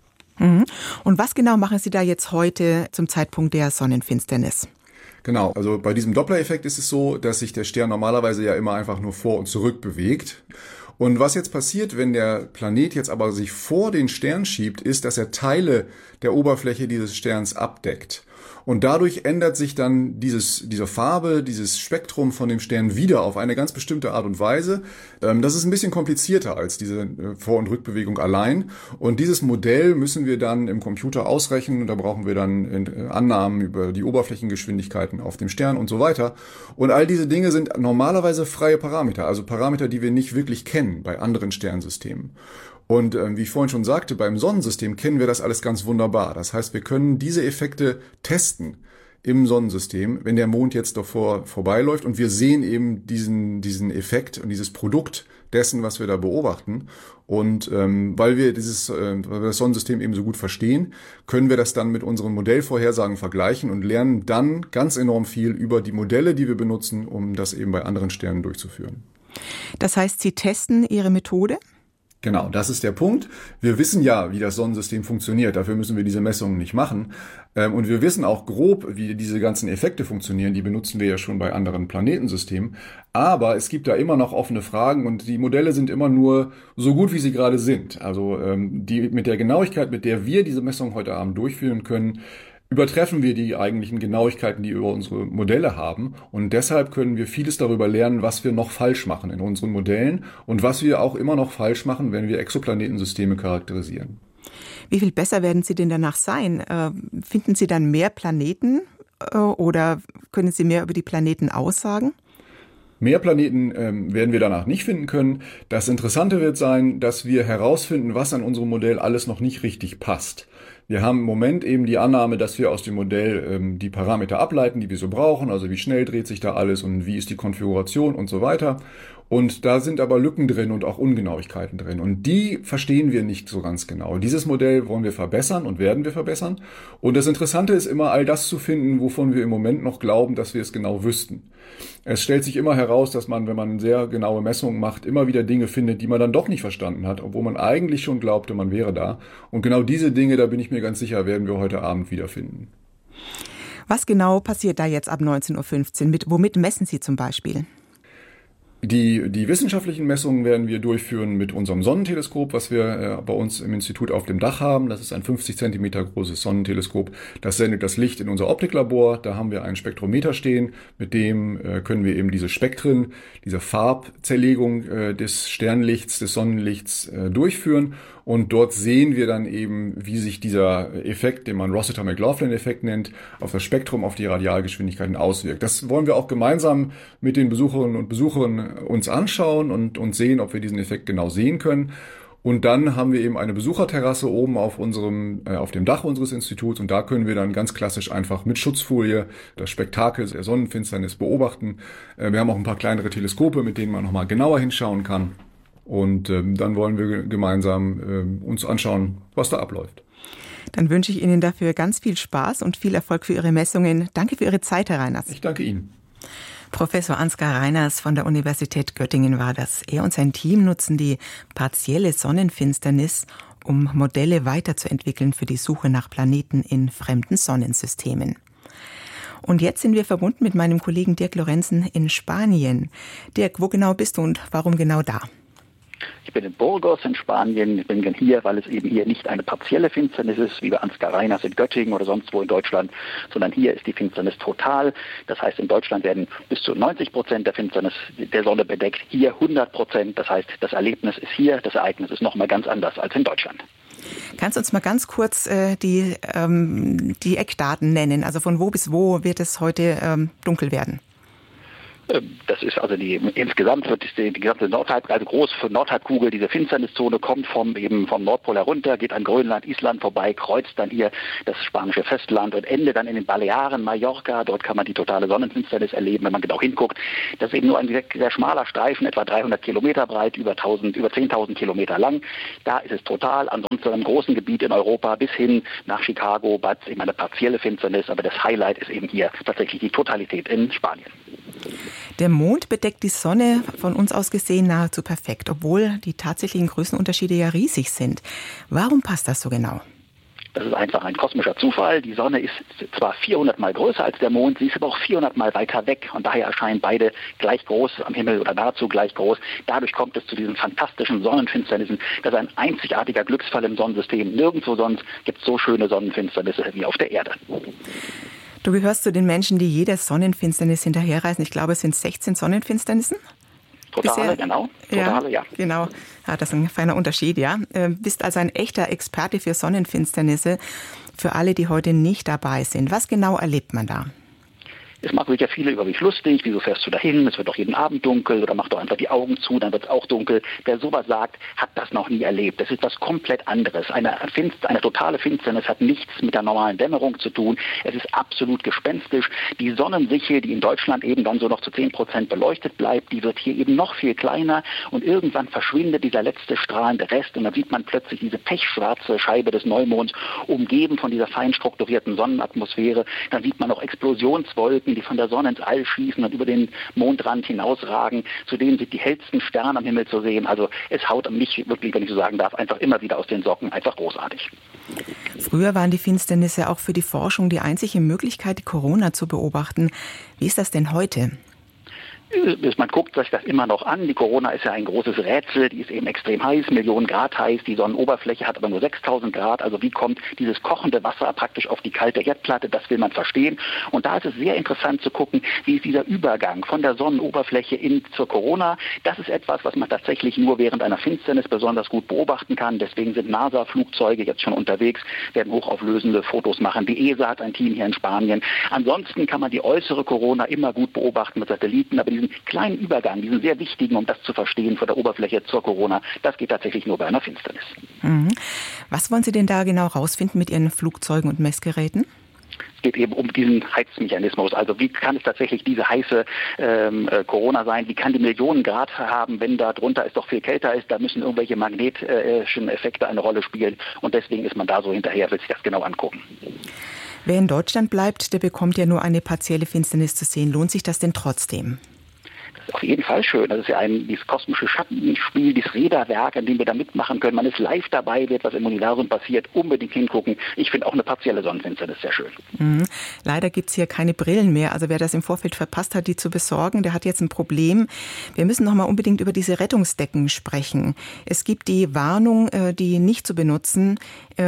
Und was genau machen Sie da jetzt heute zum Zeitpunkt der Sonnenfinsternis? Genau, also bei diesem Doppler-Effekt ist es so, dass sich der Stern normalerweise ja immer einfach nur vor und zurück bewegt. Und was jetzt passiert, wenn der Planet jetzt aber sich vor den Stern schiebt, ist, dass er Teile der Oberfläche dieses Sterns abdeckt. Und dadurch ändert sich dann diese Farbe, dieses Spektrum von dem Stern wieder auf eine ganz bestimmte Art und Weise. Das ist ein bisschen komplizierter als diese Vor- und Rückbewegung allein. Und dieses Modell müssen wir dann im Computer ausrechnen. Da brauchen wir dann Annahmen über die Oberflächengeschwindigkeiten auf dem Stern und so weiter. Und all diese Dinge sind normalerweise freie Parameter, also Parameter, die wir nicht wirklich kennen bei anderen Sternsystemen. Und wie ich vorhin schon sagte, beim Sonnensystem kennen wir das alles ganz wunderbar. Das heißt, wir können diese Effekte testen im Sonnensystem, wenn der Mond jetzt davor vorbeiläuft und wir sehen eben diesen Effekt und dieses Produkt dessen, was wir da beobachten. Und weil wir das Sonnensystem eben so gut verstehen, können wir das dann mit unseren Modellvorhersagen vergleichen und lernen dann ganz enorm viel über die Modelle, die wir benutzen, um das eben bei anderen Sternen durchzuführen. Das heißt, Sie testen Ihre Methode? Genau, das ist der Punkt. Wir wissen ja, wie das Sonnensystem funktioniert. Dafür müssen wir diese Messungen nicht machen. Und wir wissen auch grob, wie diese ganzen Effekte funktionieren. Die benutzen wir ja schon bei anderen Planetensystemen. Aber es gibt da immer noch offene Fragen und die Modelle sind immer nur so gut, wie sie gerade sind. Also mit der Genauigkeit, mit der wir diese Messungen heute Abend durchführen können, übertreffen wir die eigentlichen Genauigkeiten, die wir über unsere Modelle haben. Und deshalb können wir vieles darüber lernen, was wir noch falsch machen in unseren Modellen und was wir auch immer noch falsch machen, wenn wir Exoplanetensysteme charakterisieren. Wie viel besser werden Sie denn danach sein? Finden Sie dann mehr Planeten oder können Sie mehr über die Planeten aussagen? Mehr Planeten werden wir danach nicht finden können. Das Interessante wird sein, dass wir herausfinden, was an unserem Modell alles noch nicht richtig passt. Wir haben im Moment eben die Annahme, dass wir aus dem Modell die Parameter ableiten, die wir so brauchen, also wie schnell dreht sich da alles und wie ist die Konfiguration und so weiter. Und da sind aber Lücken drin und auch Ungenauigkeiten drin. Und die verstehen wir nicht so ganz genau. Dieses Modell wollen wir verbessern und werden wir verbessern. Und das Interessante ist immer, all das zu finden, wovon wir im Moment noch glauben, dass wir es genau wüssten. Es stellt sich immer heraus, dass man, wenn man sehr genaue Messungen macht, immer wieder Dinge findet, die man dann doch nicht verstanden hat, obwohl man eigentlich schon glaubte, man wäre da. Und genau diese Dinge, da bin ich mir ganz sicher, werden wir heute Abend wiederfinden. Was genau passiert da jetzt ab 19.15 Uhr? Womit messen Sie zum Beispiel? Die wissenschaftlichen Messungen werden wir durchführen mit unserem Sonnenteleskop, was wir bei uns im Institut auf dem Dach haben. Das ist ein 50 Zentimeter großes Sonnenteleskop. Das sendet das Licht in unser Optiklabor. Da haben wir einen Spektrometer stehen. Mit dem können wir eben diese Spektren, diese Farbzerlegung des Sternlichts, des Sonnenlichts durchführen. Und dort sehen wir dann eben, wie sich dieser Effekt, den man Rossiter-McLaughlin-Effekt nennt, auf das Spektrum, auf die Radialgeschwindigkeiten auswirkt. Das wollen wir auch gemeinsam mit den Besucherinnen und Besuchern uns anschauen und sehen, ob wir diesen Effekt genau sehen können. Und dann haben wir eben eine Besucherterrasse oben auf dem Dach unseres Instituts und da können wir dann ganz klassisch einfach mit Schutzfolie das Spektakel der Sonnenfinsternis beobachten. Wir haben auch ein paar kleinere Teleskope, mit denen man nochmal genauer hinschauen kann. Und dann wollen wir gemeinsam uns anschauen, was da abläuft. Dann wünsche ich Ihnen dafür ganz viel Spaß und viel Erfolg für Ihre Messungen. Danke für Ihre Zeit, Herr Reiners. Ich danke Ihnen. Professor Ansgar Reiners von der Universität Göttingen war das. Er und sein Team nutzen die partielle Sonnenfinsternis, um Modelle weiterzuentwickeln für die Suche nach Planeten in fremden Sonnensystemen. Und jetzt sind wir verbunden mit meinem Kollegen Dirk Lorenzen in Spanien. Dirk, wo genau bist du und warum genau da? Ich bin in Burgos in Spanien. Ich bin hier, weil es eben hier nicht eine partielle Finsternis ist, wie bei Ansgar Reiners in Göttingen oder sonst wo in Deutschland, sondern hier ist die Finsternis total. Das heißt, in Deutschland werden bis zu 90% der Finsternis der Sonne bedeckt. Hier 100%. Das heißt, das Erlebnis ist hier, das Ereignis ist nochmal ganz anders als in Deutschland. Kannst du uns mal ganz kurz die Eckdaten nennen? Also von wo bis wo wird es heute dunkel werden? Das ist also insgesamt wird die gesamte Nordhalbkugel, diese Finsterniszone kommt vom Nordpol herunter, geht an Grönland, Island vorbei, kreuzt dann hier das spanische Festland und endet dann in den Balearen, Mallorca. Dort kann man die totale Sonnenfinsternis erleben, wenn man genau hinguckt. Das ist eben nur ein sehr, sehr schmaler Streifen, etwa 300 Kilometer breit, über 10.000 Kilometer lang. Da ist es total. Ansonsten im großen Gebiet in Europa bis hin nach Chicago war es eben eine partielle Finsternis, aber das Highlight ist eben hier tatsächlich die Totalität in Spanien. Der Mond bedeckt die Sonne von uns aus gesehen nahezu perfekt, obwohl die tatsächlichen Größenunterschiede ja riesig sind. Warum passt das so genau? Das ist einfach ein kosmischer Zufall. Die Sonne ist zwar 400 Mal größer als der Mond, sie ist aber auch 400 Mal weiter weg und daher erscheinen beide gleich groß am Himmel oder nahezu gleich groß. Dadurch kommt es zu diesen fantastischen Sonnenfinsternissen. Das ist ein einzigartiger Glücksfall im Sonnensystem. Nirgendwo sonst gibt es so schöne Sonnenfinsternisse wie auf der Erde. Du gehörst zu den Menschen, die jede Sonnenfinsternis hinterherreisen. Ich glaube, es sind 16 Sonnenfinsternissen. Totale, genau. Totale, ja. Genau. Ja, das ist ein feiner Unterschied, ja. Bist also ein echter Experte für Sonnenfinsternisse. Für alle, die heute nicht dabei sind. Was genau erlebt man da? Es machen sich ja viele über mich lustig, wieso fährst du dahin, es wird doch jeden Abend dunkel oder mach doch einfach die Augen zu, dann wird es auch dunkel. Wer sowas sagt, hat das noch nie erlebt. Das ist was komplett anderes. Eine totale Finsternis hat nichts mit der normalen Dämmerung zu tun. Es ist absolut gespenstisch. Die Sonnensichel, die in Deutschland eben dann so noch zu 10% beleuchtet bleibt, die wird hier eben noch viel kleiner und irgendwann verschwindet dieser letzte strahlende Rest und dann sieht man plötzlich diese pechschwarze Scheibe des Neumonds umgeben von dieser fein strukturierten Sonnenatmosphäre. Dann sieht man auch Explosionswolken, die von der Sonne ins All schießen und über den Mondrand hinausragen. Zudem sind die hellsten Sterne am Himmel zu sehen. Also es haut mich wirklich, wenn ich so sagen darf, einfach immer wieder aus den Socken. Einfach großartig. Früher waren die Finsternisse auch für die Forschung die einzige Möglichkeit, die Corona zu beobachten. Wie ist das denn heute? Man guckt sich das immer noch an. Die Corona ist ja ein großes Rätsel. Die ist eben extrem heiß, Millionen Grad heiß. Die Sonnenoberfläche hat aber nur 6.000 Grad. Also wie kommt dieses kochende Wasser praktisch auf die kalte Erdplatte? Das will man verstehen. Und da ist es sehr interessant zu gucken, wie ist dieser Übergang von der Sonnenoberfläche zur Corona. Das ist etwas, was man tatsächlich nur während einer Finsternis besonders gut beobachten kann. Deswegen sind NASA-Flugzeuge jetzt schon unterwegs, werden hochauflösende Fotos machen. Die ESA hat ein Team hier in Spanien. Ansonsten kann man die äußere Corona immer gut beobachten mit Satelliten. Aber diesen kleinen Übergang, diesen sehr wichtigen, um das zu verstehen, von der Oberfläche zur Corona, das geht tatsächlich nur bei einer Finsternis. Mhm. Was wollen Sie denn da genau rausfinden mit Ihren Flugzeugen und Messgeräten? Es geht eben um diesen Heizmechanismus. Also wie kann es tatsächlich diese heiße Corona sein? Wie kann die Millionen Grad haben, wenn da drunter es doch viel kälter ist? Da müssen irgendwelche magnetischen Effekte eine Rolle spielen. Und deswegen ist man da so hinterher, will sich das genau angucken. Wer in Deutschland bleibt, der bekommt ja nur eine partielle Finsternis zu sehen. Lohnt sich das denn trotzdem? Auf jeden Fall schön. Das ist ja dieses kosmische Schattenspiel, dieses Räderwerk, an dem wir da mitmachen können. Man ist live dabei, wird was im Universum passiert, unbedingt hingucken. Ich finde auch eine partielle Sonnenfinsternis sehr schön. Mhm. Leider gibt es hier keine Brillen mehr. Also wer das im Vorfeld verpasst hat, die zu besorgen, der hat jetzt ein Problem. Wir müssen noch mal unbedingt über diese Rettungsdecken sprechen. Es gibt die Warnung, die nicht zu benutzen.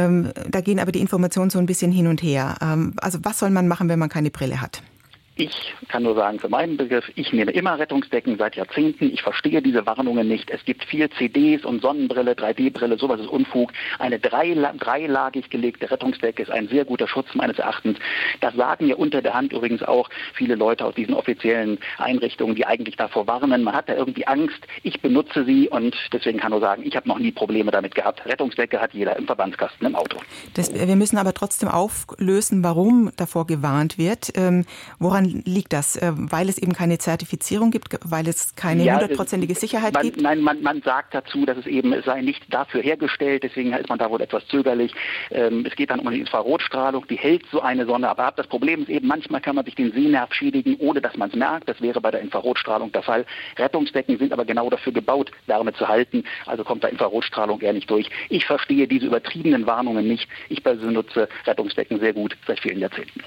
Da gehen aber die Informationen so ein bisschen hin und her. Also was soll man machen, wenn man keine Brille hat? Ich kann nur sagen, für meinen Begriff, ich nehme immer Rettungsdecken seit Jahrzehnten. Ich verstehe diese Warnungen nicht. Es gibt viel CDs und Sonnenbrille, 3D-Brille, sowas ist Unfug. Eine dreilagig gelegte Rettungsdecke ist ein sehr guter Schutz meines Erachtens. Das sagen ja unter der Hand übrigens auch viele Leute aus diesen offiziellen Einrichtungen, die eigentlich davor warnen. Man hat da irgendwie Angst. Ich benutze sie und deswegen kann nur sagen, ich habe noch nie Probleme damit gehabt. Rettungsdecke hat jeder im Verbandskasten im Auto. Wir müssen aber trotzdem auflösen, warum davor gewarnt wird. Woran liegt das? Weil es eben keine Zertifizierung gibt, weil es keine 100%ige Sicherheit gibt? Nein, man sagt dazu, dass es sei nicht dafür hergestellt, deswegen ist man da wohl etwas zögerlich. Es geht dann um die Infrarotstrahlung, die hält so eine Sonne aber ab. Das Problem ist eben, manchmal kann man sich den Sehnerv schädigen, ohne dass man es merkt. Das wäre bei der Infrarotstrahlung der Fall. Rettungsdecken sind aber genau dafür gebaut, Wärme zu halten, also kommt da Infrarotstrahlung eher nicht durch. Ich verstehe diese übertriebenen Warnungen nicht. Ich persönlich nutze Rettungsdecken sehr gut seit vielen Jahrzehnten.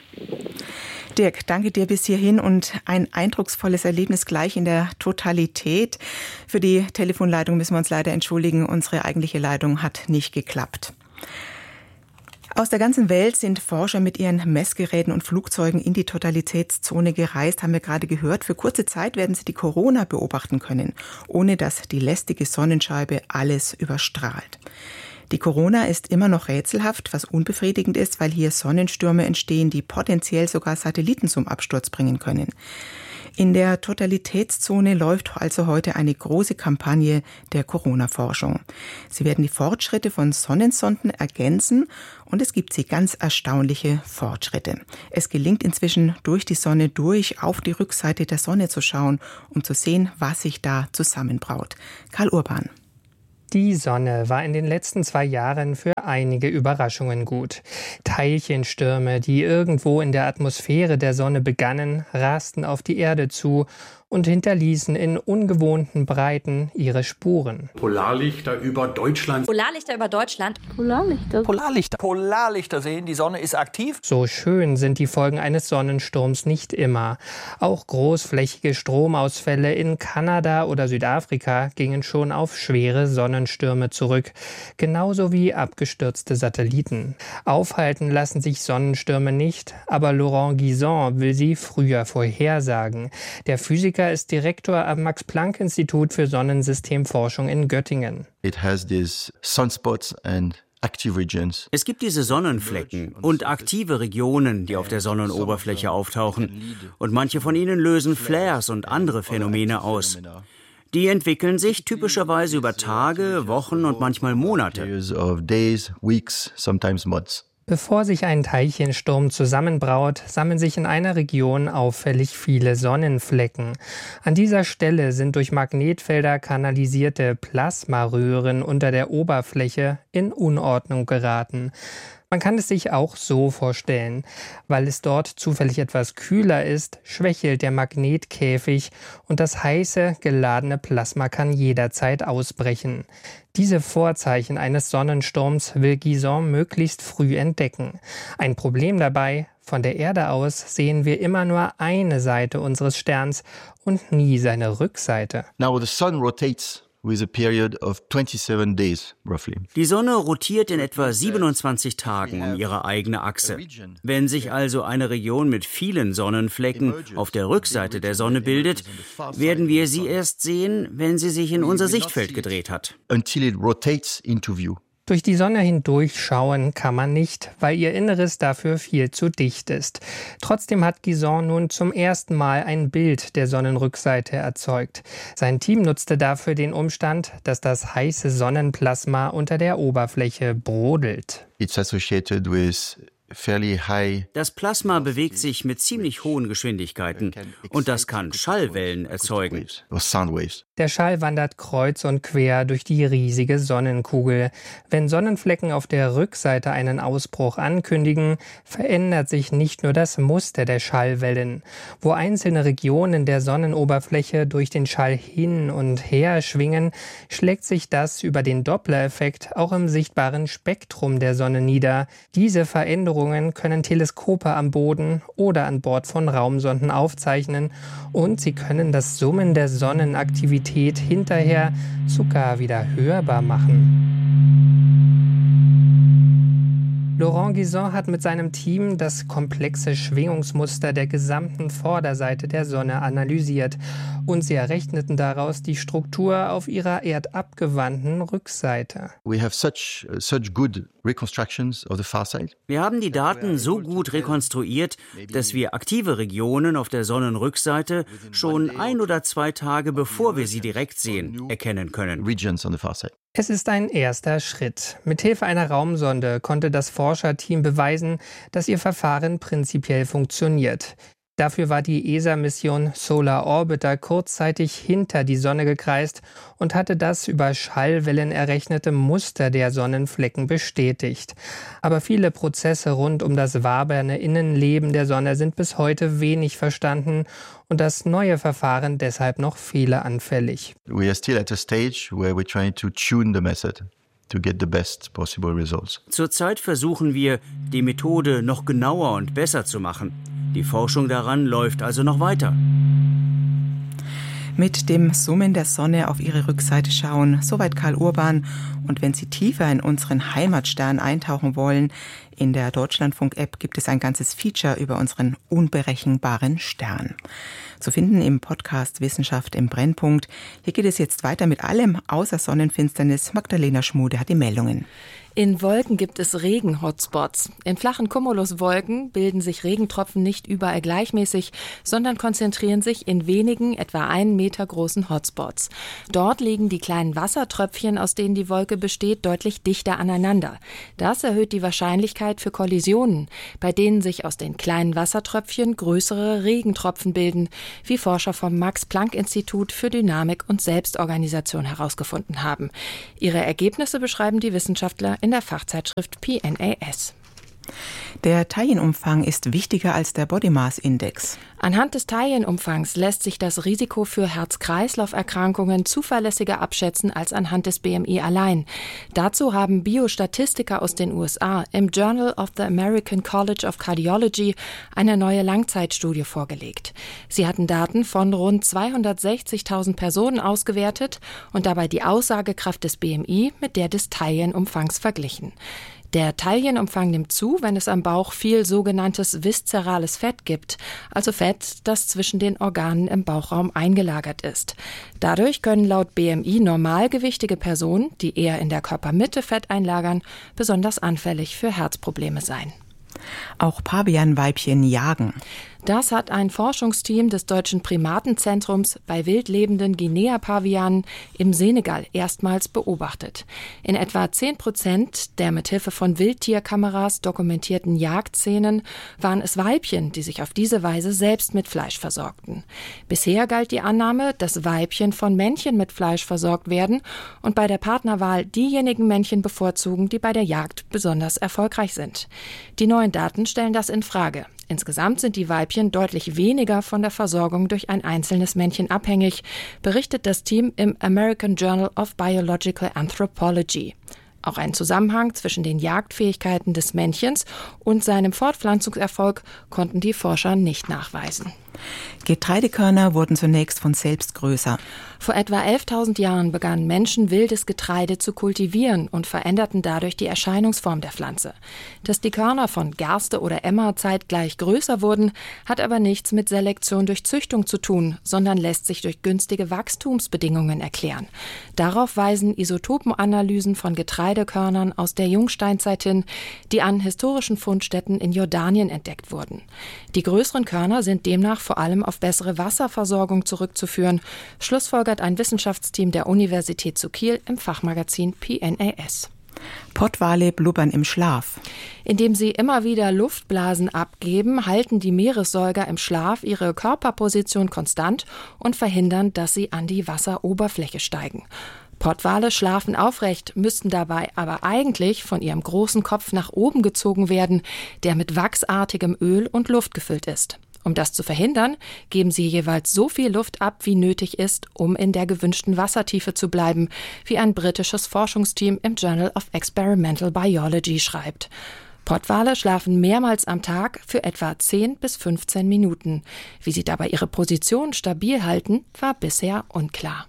Dirk, danke dir bis hierhin und ein eindrucksvolles Erlebnis gleich in der Totalität. Für die Telefonleitung müssen wir uns leider entschuldigen. Unsere eigentliche Leitung hat nicht geklappt. Aus der ganzen Welt sind Forscher mit ihren Messgeräten und Flugzeugen in die Totalitätszone gereist, haben wir gerade gehört. Für kurze Zeit werden sie die Corona beobachten können, ohne dass die lästige Sonnenscheibe alles überstrahlt. Die Corona ist immer noch rätselhaft, was unbefriedigend ist, weil hier Sonnenstürme entstehen, die potenziell sogar Satelliten zum Absturz bringen können. In der Totalitätszone läuft also heute eine große Kampagne der Corona-Forschung. Sie werden die Fortschritte von Sonnensonden ergänzen und es gibt sie ganz erstaunliche Fortschritte. Es gelingt inzwischen, durch die Sonne durch auf die Rückseite der Sonne zu schauen, um zu sehen, was sich da zusammenbraut. Karl Urban. Die Sonne war in den letzten 2 Jahren für einige Überraschungen gut. Teilchenstürme, die irgendwo in der Atmosphäre der Sonne begannen, rasten auf die Erde zu und hinterließen in ungewohnten Breiten ihre Spuren. Polarlichter über Deutschland. Polarlichter über Deutschland. Polarlichter sehen, die Sonne ist aktiv. So schön sind die Folgen eines Sonnensturms nicht immer. Auch großflächige Stromausfälle in Kanada oder Südafrika gingen schon auf schwere Sonnenstürme zurück. Genauso wie abgestürzte Satelliten. Aufhalten lassen sich Sonnenstürme nicht, aber Laurent Guizon will sie früher vorhersagen. Der Physiker ist Direktor am Max-Planck-Institut für Sonnensystemforschung in Göttingen. It has these sunspots and active regions. Es gibt diese Sonnenflecken und aktive Regionen, die auf der Sonnenoberfläche auftauchen. Und manche von ihnen lösen Flares und andere Phänomene aus. Die entwickeln sich typischerweise über Tage, Wochen und manchmal Monate. Days, weeks, sometimes months. Bevor sich ein Teilchensturm zusammenbraut, sammeln sich in einer Region auffällig viele Sonnenflecken. An dieser Stelle sind durch Magnetfelder kanalisierte Plasmaröhren unter der Oberfläche in Unordnung geraten. Man kann es sich auch so vorstellen. Weil es dort zufällig etwas kühler ist, schwächelt der Magnetkäfig und das heiße, geladene Plasma kann jederzeit ausbrechen. Diese Vorzeichen eines Sonnensturms will Guizon möglichst früh entdecken. Ein Problem dabei: Von der Erde aus sehen wir immer nur eine Seite unseres Sterns und nie seine Rückseite. Now the sun rotates with a period of 27 days, roughly. Die Sonne rotiert in etwa 27 Tagen um ihre eigene Achse. Wenn sich also eine Region mit vielen Sonnenflecken auf der Rückseite der Sonne bildet, werden wir sie erst sehen, wenn sie sich in unser Sichtfeld gedreht hat. Until it rotates into view. Durch die Sonne hindurch schauen kann man nicht, weil ihr Inneres dafür viel zu dicht ist. Trotzdem hat Guizon nun zum ersten Mal ein Bild der Sonnenrückseite erzeugt. Sein Team nutzte dafür den Umstand, dass das heiße Sonnenplasma unter der Oberfläche brodelt. It's associated with fairly high. Das Plasma bewegt sich mit ziemlich hohen Geschwindigkeiten und das kann Schallwellen erzeugen. Der Schall wandert kreuz und quer durch die riesige Sonnenkugel. Wenn Sonnenflecken auf der Rückseite einen Ausbruch ankündigen, verändert sich nicht nur das Muster der Schallwellen. Wo einzelne Regionen der Sonnenoberfläche durch den Schall hin und her schwingen, schlägt sich das über den Doppler-Effekt auch im sichtbaren Spektrum der Sonne nieder. Diese Veränderungen können Teleskope am Boden oder an Bord von Raumsonden aufzeichnen und sie können das Summen der Sonnenaktivität hinterher sogar wieder hörbar machen. Laurent Guizon hat mit seinem Team das komplexe Schwingungsmuster der gesamten Vorderseite der Sonne analysiert und sie errechneten daraus die Struktur auf ihrer erdabgewandten Rückseite. We have such good reconstructions of the far side. Wir haben die Daten so gut rekonstruiert, dass wir aktive Regionen auf der Sonnenrückseite schon 1 oder 2 Tage, bevor wir sie direkt sehen, erkennen können. Regions on the far side. Es ist ein erster Schritt. Mithilfe einer Raumsonde konnte das Forscherteam beweisen, dass ihr Verfahren prinzipiell funktioniert. Dafür war die ESA-Mission Solar Orbiter kurzzeitig hinter die Sonne gekreist und hatte das über Schallwellen errechnete Muster der Sonnenflecken bestätigt. Aber viele Prozesse rund um das wabernde Innenleben der Sonne sind bis heute wenig verstanden und das neue Verfahren deshalb noch fehleranfällig. We are still at a stage where we're trying to tune the method to get the best possible results. Zurzeit versuchen wir, die Methode noch genauer und besser zu machen. Die Forschung daran läuft also noch weiter. mit dem Summen der Sonne auf ihre Rückseite schauen. Soweit Karl Urban. Und wenn Sie tiefer in unseren Heimatstern eintauchen wollen, in der Deutschlandfunk-App gibt es ein ganzes Feature über unseren unberechenbaren Stern. Zu finden im Podcast Wissenschaft im Brennpunkt. Hier geht es jetzt weiter mit allem außer Sonnenfinsternis. Magdalena Schmude hat die Meldungen. In Wolken gibt es Regen-Hotspots. In flachen Cumuluswolken bilden sich Regentropfen nicht überall gleichmäßig, sondern konzentrieren sich in wenigen, etwa 1 Meter großen Hotspots. Dort liegen die kleinen Wassertröpfchen, aus denen die Wolke besteht, deutlich dichter aneinander. Das erhöht die Wahrscheinlichkeit für Kollisionen, bei denen sich aus den kleinen Wassertröpfchen größere Regentropfen bilden, wie Forscher vom Max-Planck-Institut für Dynamik und Selbstorganisation herausgefunden haben. Ihre Ergebnisse beschreiben die Wissenschaftler in der Fachzeitschrift PNAS. Der Taillenumfang ist wichtiger als der Body Mass Index. Anhand des Taillenumfangs lässt sich das Risiko für Herz-Kreislauf-Erkrankungen zuverlässiger abschätzen als anhand des BMI allein. Dazu haben Biostatistiker aus den USA im Journal of the American College of Cardiology eine neue Langzeitstudie vorgelegt. Sie hatten Daten von rund 260.000 Personen ausgewertet und dabei die Aussagekraft des BMI mit der des Taillenumfangs verglichen. Der Taillenumfang nimmt zu, wenn es am Bauch viel sogenanntes viszerales Fett gibt, also Fett, das zwischen den Organen im Bauchraum eingelagert ist. Dadurch können laut BMI normalgewichtige Personen, die eher in der Körpermitte Fett einlagern, besonders anfällig für Herzprobleme sein. Auch Pavianweibchen jagen. Das hat ein Forschungsteam des Deutschen Primatenzentrums bei wildlebenden Guinea-Pavianen im Senegal erstmals beobachtet. In etwa 10% der mithilfe von Wildtierkameras dokumentierten Jagdszenen waren es Weibchen, die sich auf diese Weise selbst mit Fleisch versorgten. Bisher galt die Annahme, dass Weibchen von Männchen mit Fleisch versorgt werden und bei der Partnerwahl diejenigen Männchen bevorzugen, die bei der Jagd besonders erfolgreich sind. Die neuen Daten stellen das in Frage. Insgesamt sind die Weibchen deutlich weniger von der Versorgung durch ein einzelnes Männchen abhängig, berichtet das Team im American Journal of Biological Anthropology. Auch einen Zusammenhang zwischen den Jagdfähigkeiten des Männchens und seinem Fortpflanzungserfolg konnten die Forscher nicht nachweisen. Getreidekörner wurden zunächst von selbst größer. Vor etwa 11.000 Jahren begannen Menschen wildes Getreide zu kultivieren und veränderten dadurch die Erscheinungsform der Pflanze. Dass die Körner von Gerste oder Emmer zeitgleich größer wurden, hat aber nichts mit Selektion durch Züchtung zu tun, sondern lässt sich durch günstige Wachstumsbedingungen erklären. Darauf weisen Isotopenanalysen von Getreidekörnern aus der Jungsteinzeit hin, die an historischen Fundstätten in Jordanien entdeckt wurden. Die größeren Körner sind demnach vor allem auf bessere Wasserversorgung zurückzuführen, schlussfolgert ein Wissenschaftsteam der Universität zu Kiel im Fachmagazin PNAS. Pottwale blubbern im Schlaf. Indem sie immer wieder Luftblasen abgeben, halten die Meeressäuger im Schlaf ihre Körperposition konstant und verhindern, dass sie an die Wasseroberfläche steigen. Pottwale schlafen aufrecht, müssten dabei aber eigentlich von ihrem großen Kopf nach oben gezogen werden, der mit wachsartigem Öl und Luft gefüllt ist. Um das zu verhindern, geben sie jeweils so viel Luft ab, wie nötig ist, um in der gewünschten Wassertiefe zu bleiben, wie ein britisches Forschungsteam im Journal of Experimental Biology schreibt. Pottwale schlafen mehrmals am Tag für etwa 10 bis 15 Minuten. Wie sie dabei ihre Position stabil halten, war bisher unklar.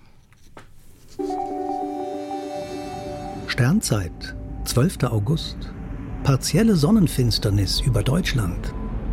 Sternzeit, 12. August. Partielle Sonnenfinsternis über Deutschland.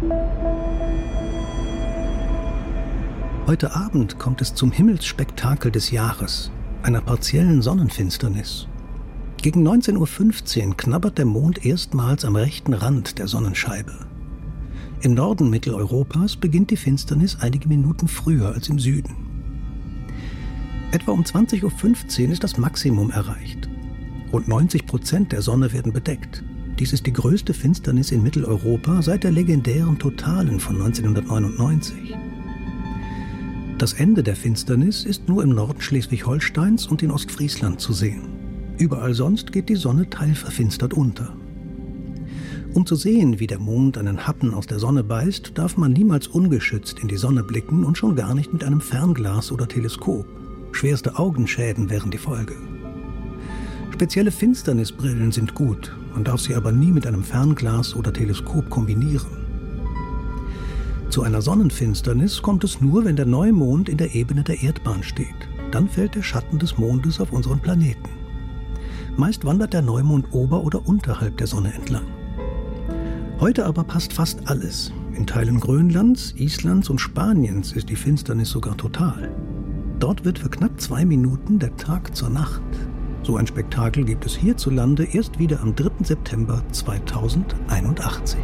Heute Abend kommt es zum Himmelsspektakel des Jahres, einer partiellen Sonnenfinsternis. Gegen 19:15 Uhr knabbert der Mond erstmals am rechten Rand der Sonnenscheibe. Im Norden Mitteleuropas beginnt die Finsternis einige Minuten früher als im Süden. Etwa um 20:15 Uhr ist das Maximum erreicht. Rund 90% der Sonne werden bedeckt. Dies ist die größte Finsternis in Mitteleuropa seit der legendären Totalen von 1999. Das Ende der Finsternis ist nur im Norden Schleswig-Holsteins und in Ostfriesland zu sehen. Überall sonst geht die Sonne teilverfinstert unter. Um zu sehen, wie der Mond einen Happen aus der Sonne beißt, darf man niemals ungeschützt in die Sonne blicken und schon gar nicht mit einem Fernglas oder Teleskop. Schwerste Augenschäden wären die Folge. Spezielle Finsternisbrillen sind gut, man darf sie aber nie mit einem Fernglas oder Teleskop kombinieren. Zu einer Sonnenfinsternis kommt es nur, wenn der Neumond in der Ebene der Erdbahn steht. Dann fällt der Schatten des Mondes auf unseren Planeten. Meist wandert der Neumond ober- oder unterhalb der Sonne entlang. Heute aber passt fast alles. In Teilen Grönlands, Islands und Spaniens ist die Finsternis sogar total. Dort wird für knapp 2 Minuten der Tag zur Nacht. So ein Spektakel gibt es hierzulande erst wieder am 3. September 2081.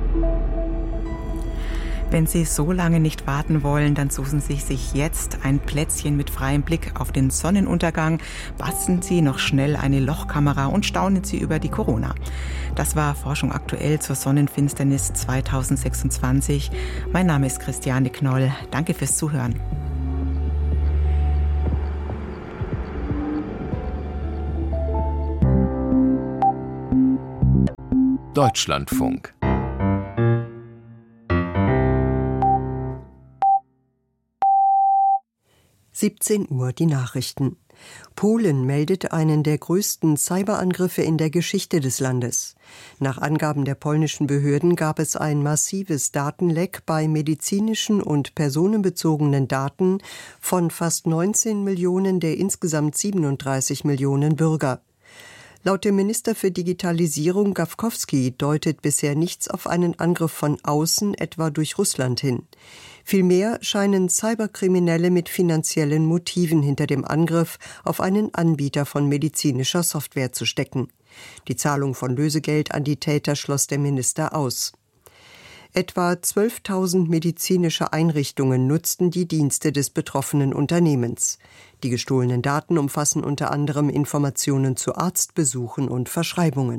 Wenn Sie so lange nicht warten wollen, dann suchen Sie sich jetzt ein Plätzchen mit freiem Blick auf den Sonnenuntergang, basteln Sie noch schnell eine Lochkamera und staunen Sie über die Corona. Das war Forschung aktuell zur Sonnenfinsternis 2026. Mein Name ist Christiane Knoll. Danke fürs Zuhören. Deutschlandfunk. Uhr die Nachrichten. Polen meldet einen der größten Cyberangriffe in der Geschichte des Landes. Nach Angaben der polnischen Behörden gab es ein massives Datenleck bei medizinischen und personenbezogenen Daten von fast 19 Millionen der insgesamt 37 Millionen Bürger. Laut dem Minister für Digitalisierung Gawkowski deutet bisher nichts auf einen Angriff von außen, etwa durch Russland hin. Vielmehr scheinen Cyberkriminelle mit finanziellen Motiven hinter dem Angriff auf einen Anbieter von medizinischer Software zu stecken. Die Zahlung von Lösegeld an die Täter schloss der Minister aus. Etwa 12.000 medizinische Einrichtungen nutzten die Dienste des betroffenen Unternehmens. Die gestohlenen Daten umfassen unter anderem Informationen zu Arztbesuchen und Verschreibungen.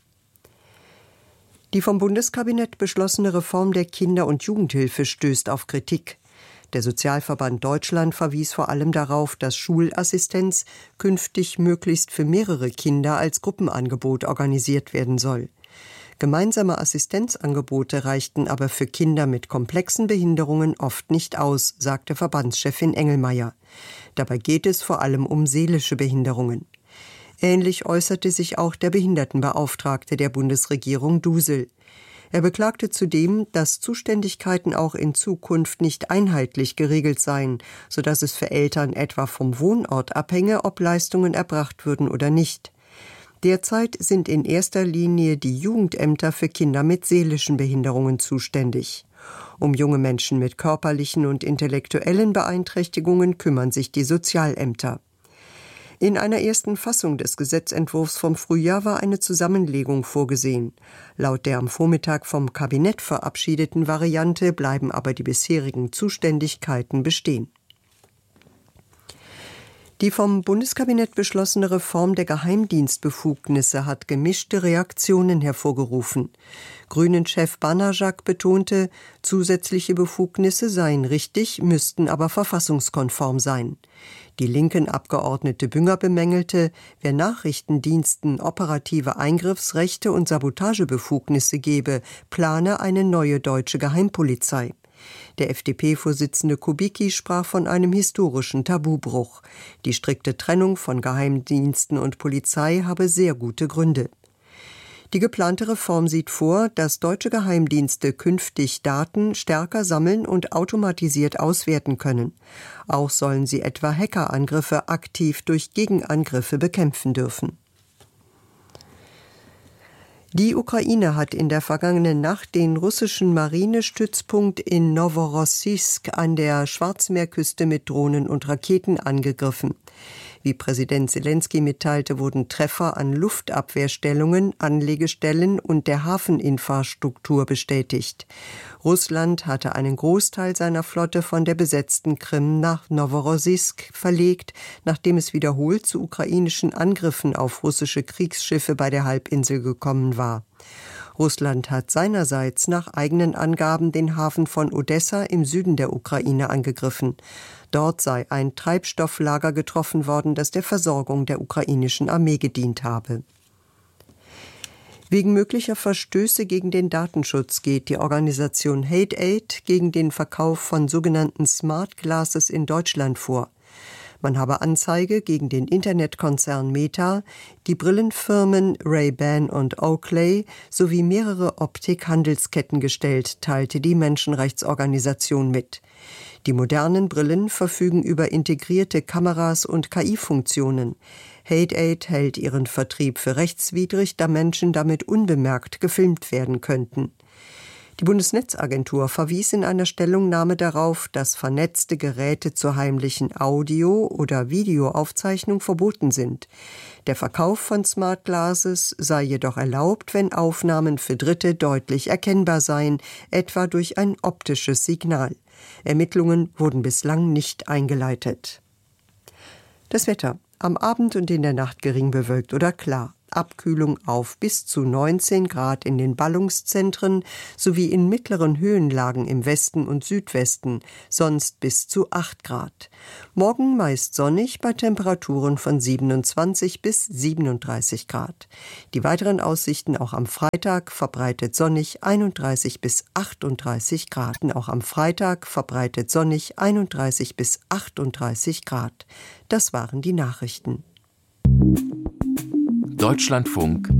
Die vom Bundeskabinett beschlossene Reform der Kinder- und Jugendhilfe stößt auf Kritik. Der Sozialverband Deutschland verwies vor allem darauf, dass Schulassistenz künftig möglichst für mehrere Kinder als Gruppenangebot organisiert werden soll. Gemeinsame Assistenzangebote reichten aber für Kinder mit komplexen Behinderungen oft nicht aus, sagte Verbandschefin Engelmeier. Dabei geht es vor allem um seelische Behinderungen. Ähnlich äußerte sich auch der Behindertenbeauftragte der Bundesregierung Dusel. Er beklagte zudem, dass Zuständigkeiten auch in Zukunft nicht einheitlich geregelt seien, sodass es für Eltern etwa vom Wohnort abhänge, ob Leistungen erbracht würden oder nicht. Derzeit sind in erster Linie die Jugendämter für Kinder mit seelischen Behinderungen zuständig. Um junge Menschen mit körperlichen und intellektuellen Beeinträchtigungen kümmern sich die Sozialämter. In einer ersten Fassung des Gesetzentwurfs vom Frühjahr war eine Zusammenlegung vorgesehen. Laut der am Vormittag vom Kabinett verabschiedeten Variante bleiben aber die bisherigen Zuständigkeiten bestehen. Die vom Bundeskabinett beschlossene Reform der Geheimdienstbefugnisse hat gemischte Reaktionen hervorgerufen. Grünen-Chef Banajak betonte, zusätzliche Befugnisse seien richtig, müssten aber verfassungskonform sein. Die linken Abgeordnete Bünger bemängelte, wer Nachrichtendiensten operative Eingriffsrechte und Sabotagebefugnisse gebe, plane eine neue deutsche Geheimpolizei. Der FDP-Vorsitzende Kubicki sprach von einem historischen Tabubruch. Die strikte Trennung von Geheimdiensten und Polizei habe sehr gute Gründe. Die geplante Reform sieht vor, dass deutsche Geheimdienste künftig Daten stärker sammeln und automatisiert auswerten können. Auch sollen sie etwa Hackerangriffe aktiv durch Gegenangriffe bekämpfen dürfen. Die Ukraine hat in der vergangenen Nacht den russischen Marinestützpunkt in Noworossijsk an der Schwarzmeerküste mit Drohnen und Raketen angegriffen. Wie Präsident Selenskyj mitteilte, wurden Treffer an Luftabwehrstellungen, Anlegestellen und der Hafeninfrastruktur bestätigt. Russland hatte einen Großteil seiner Flotte von der besetzten Krim nach Noworossijsk verlegt, nachdem es wiederholt zu ukrainischen Angriffen auf russische Kriegsschiffe bei der Halbinsel gekommen war. Russland hat seinerseits nach eigenen Angaben den Hafen von Odessa im Süden der Ukraine angegriffen. Dort sei ein Treibstofflager getroffen worden, das der Versorgung der ukrainischen Armee gedient habe. Wegen möglicher Verstöße gegen den Datenschutz geht die Organisation Hate Aid gegen den Verkauf von sogenannten Smart Glasses in Deutschland vor. Man habe Anzeige gegen den Internetkonzern Meta, die Brillenfirmen Ray-Ban und Oakley sowie mehrere Optikhandelsketten gestellt, teilte die Menschenrechtsorganisation mit. Die modernen Brillen verfügen über integrierte Kameras und KI-Funktionen. Hate-Aid hält ihren Vertrieb für rechtswidrig, da Menschen damit unbemerkt gefilmt werden könnten. Die Bundesnetzagentur verwies in einer Stellungnahme darauf, dass vernetzte Geräte zur heimlichen Audio- oder Videoaufzeichnung verboten sind. Der Verkauf von Smart Glasses sei jedoch erlaubt, wenn Aufnahmen für Dritte deutlich erkennbar seien, etwa durch ein optisches Signal. Ermittlungen wurden bislang nicht eingeleitet. Das Wetter. Am Abend und in der Nacht gering bewölkt oder klar. Abkühlung auf bis zu 19 Grad in den Ballungszentren sowie in mittleren Höhenlagen im Westen und Südwesten, sonst bis zu 8 Grad. Morgen meist sonnig bei Temperaturen von 27 bis 37 Grad. Die weiteren Aussichten auch am Freitag verbreitet sonnig 31 bis 38 Grad. Auch am Freitag verbreitet sonnig 31 bis 38 Grad. Das waren die Nachrichten. Deutschlandfunk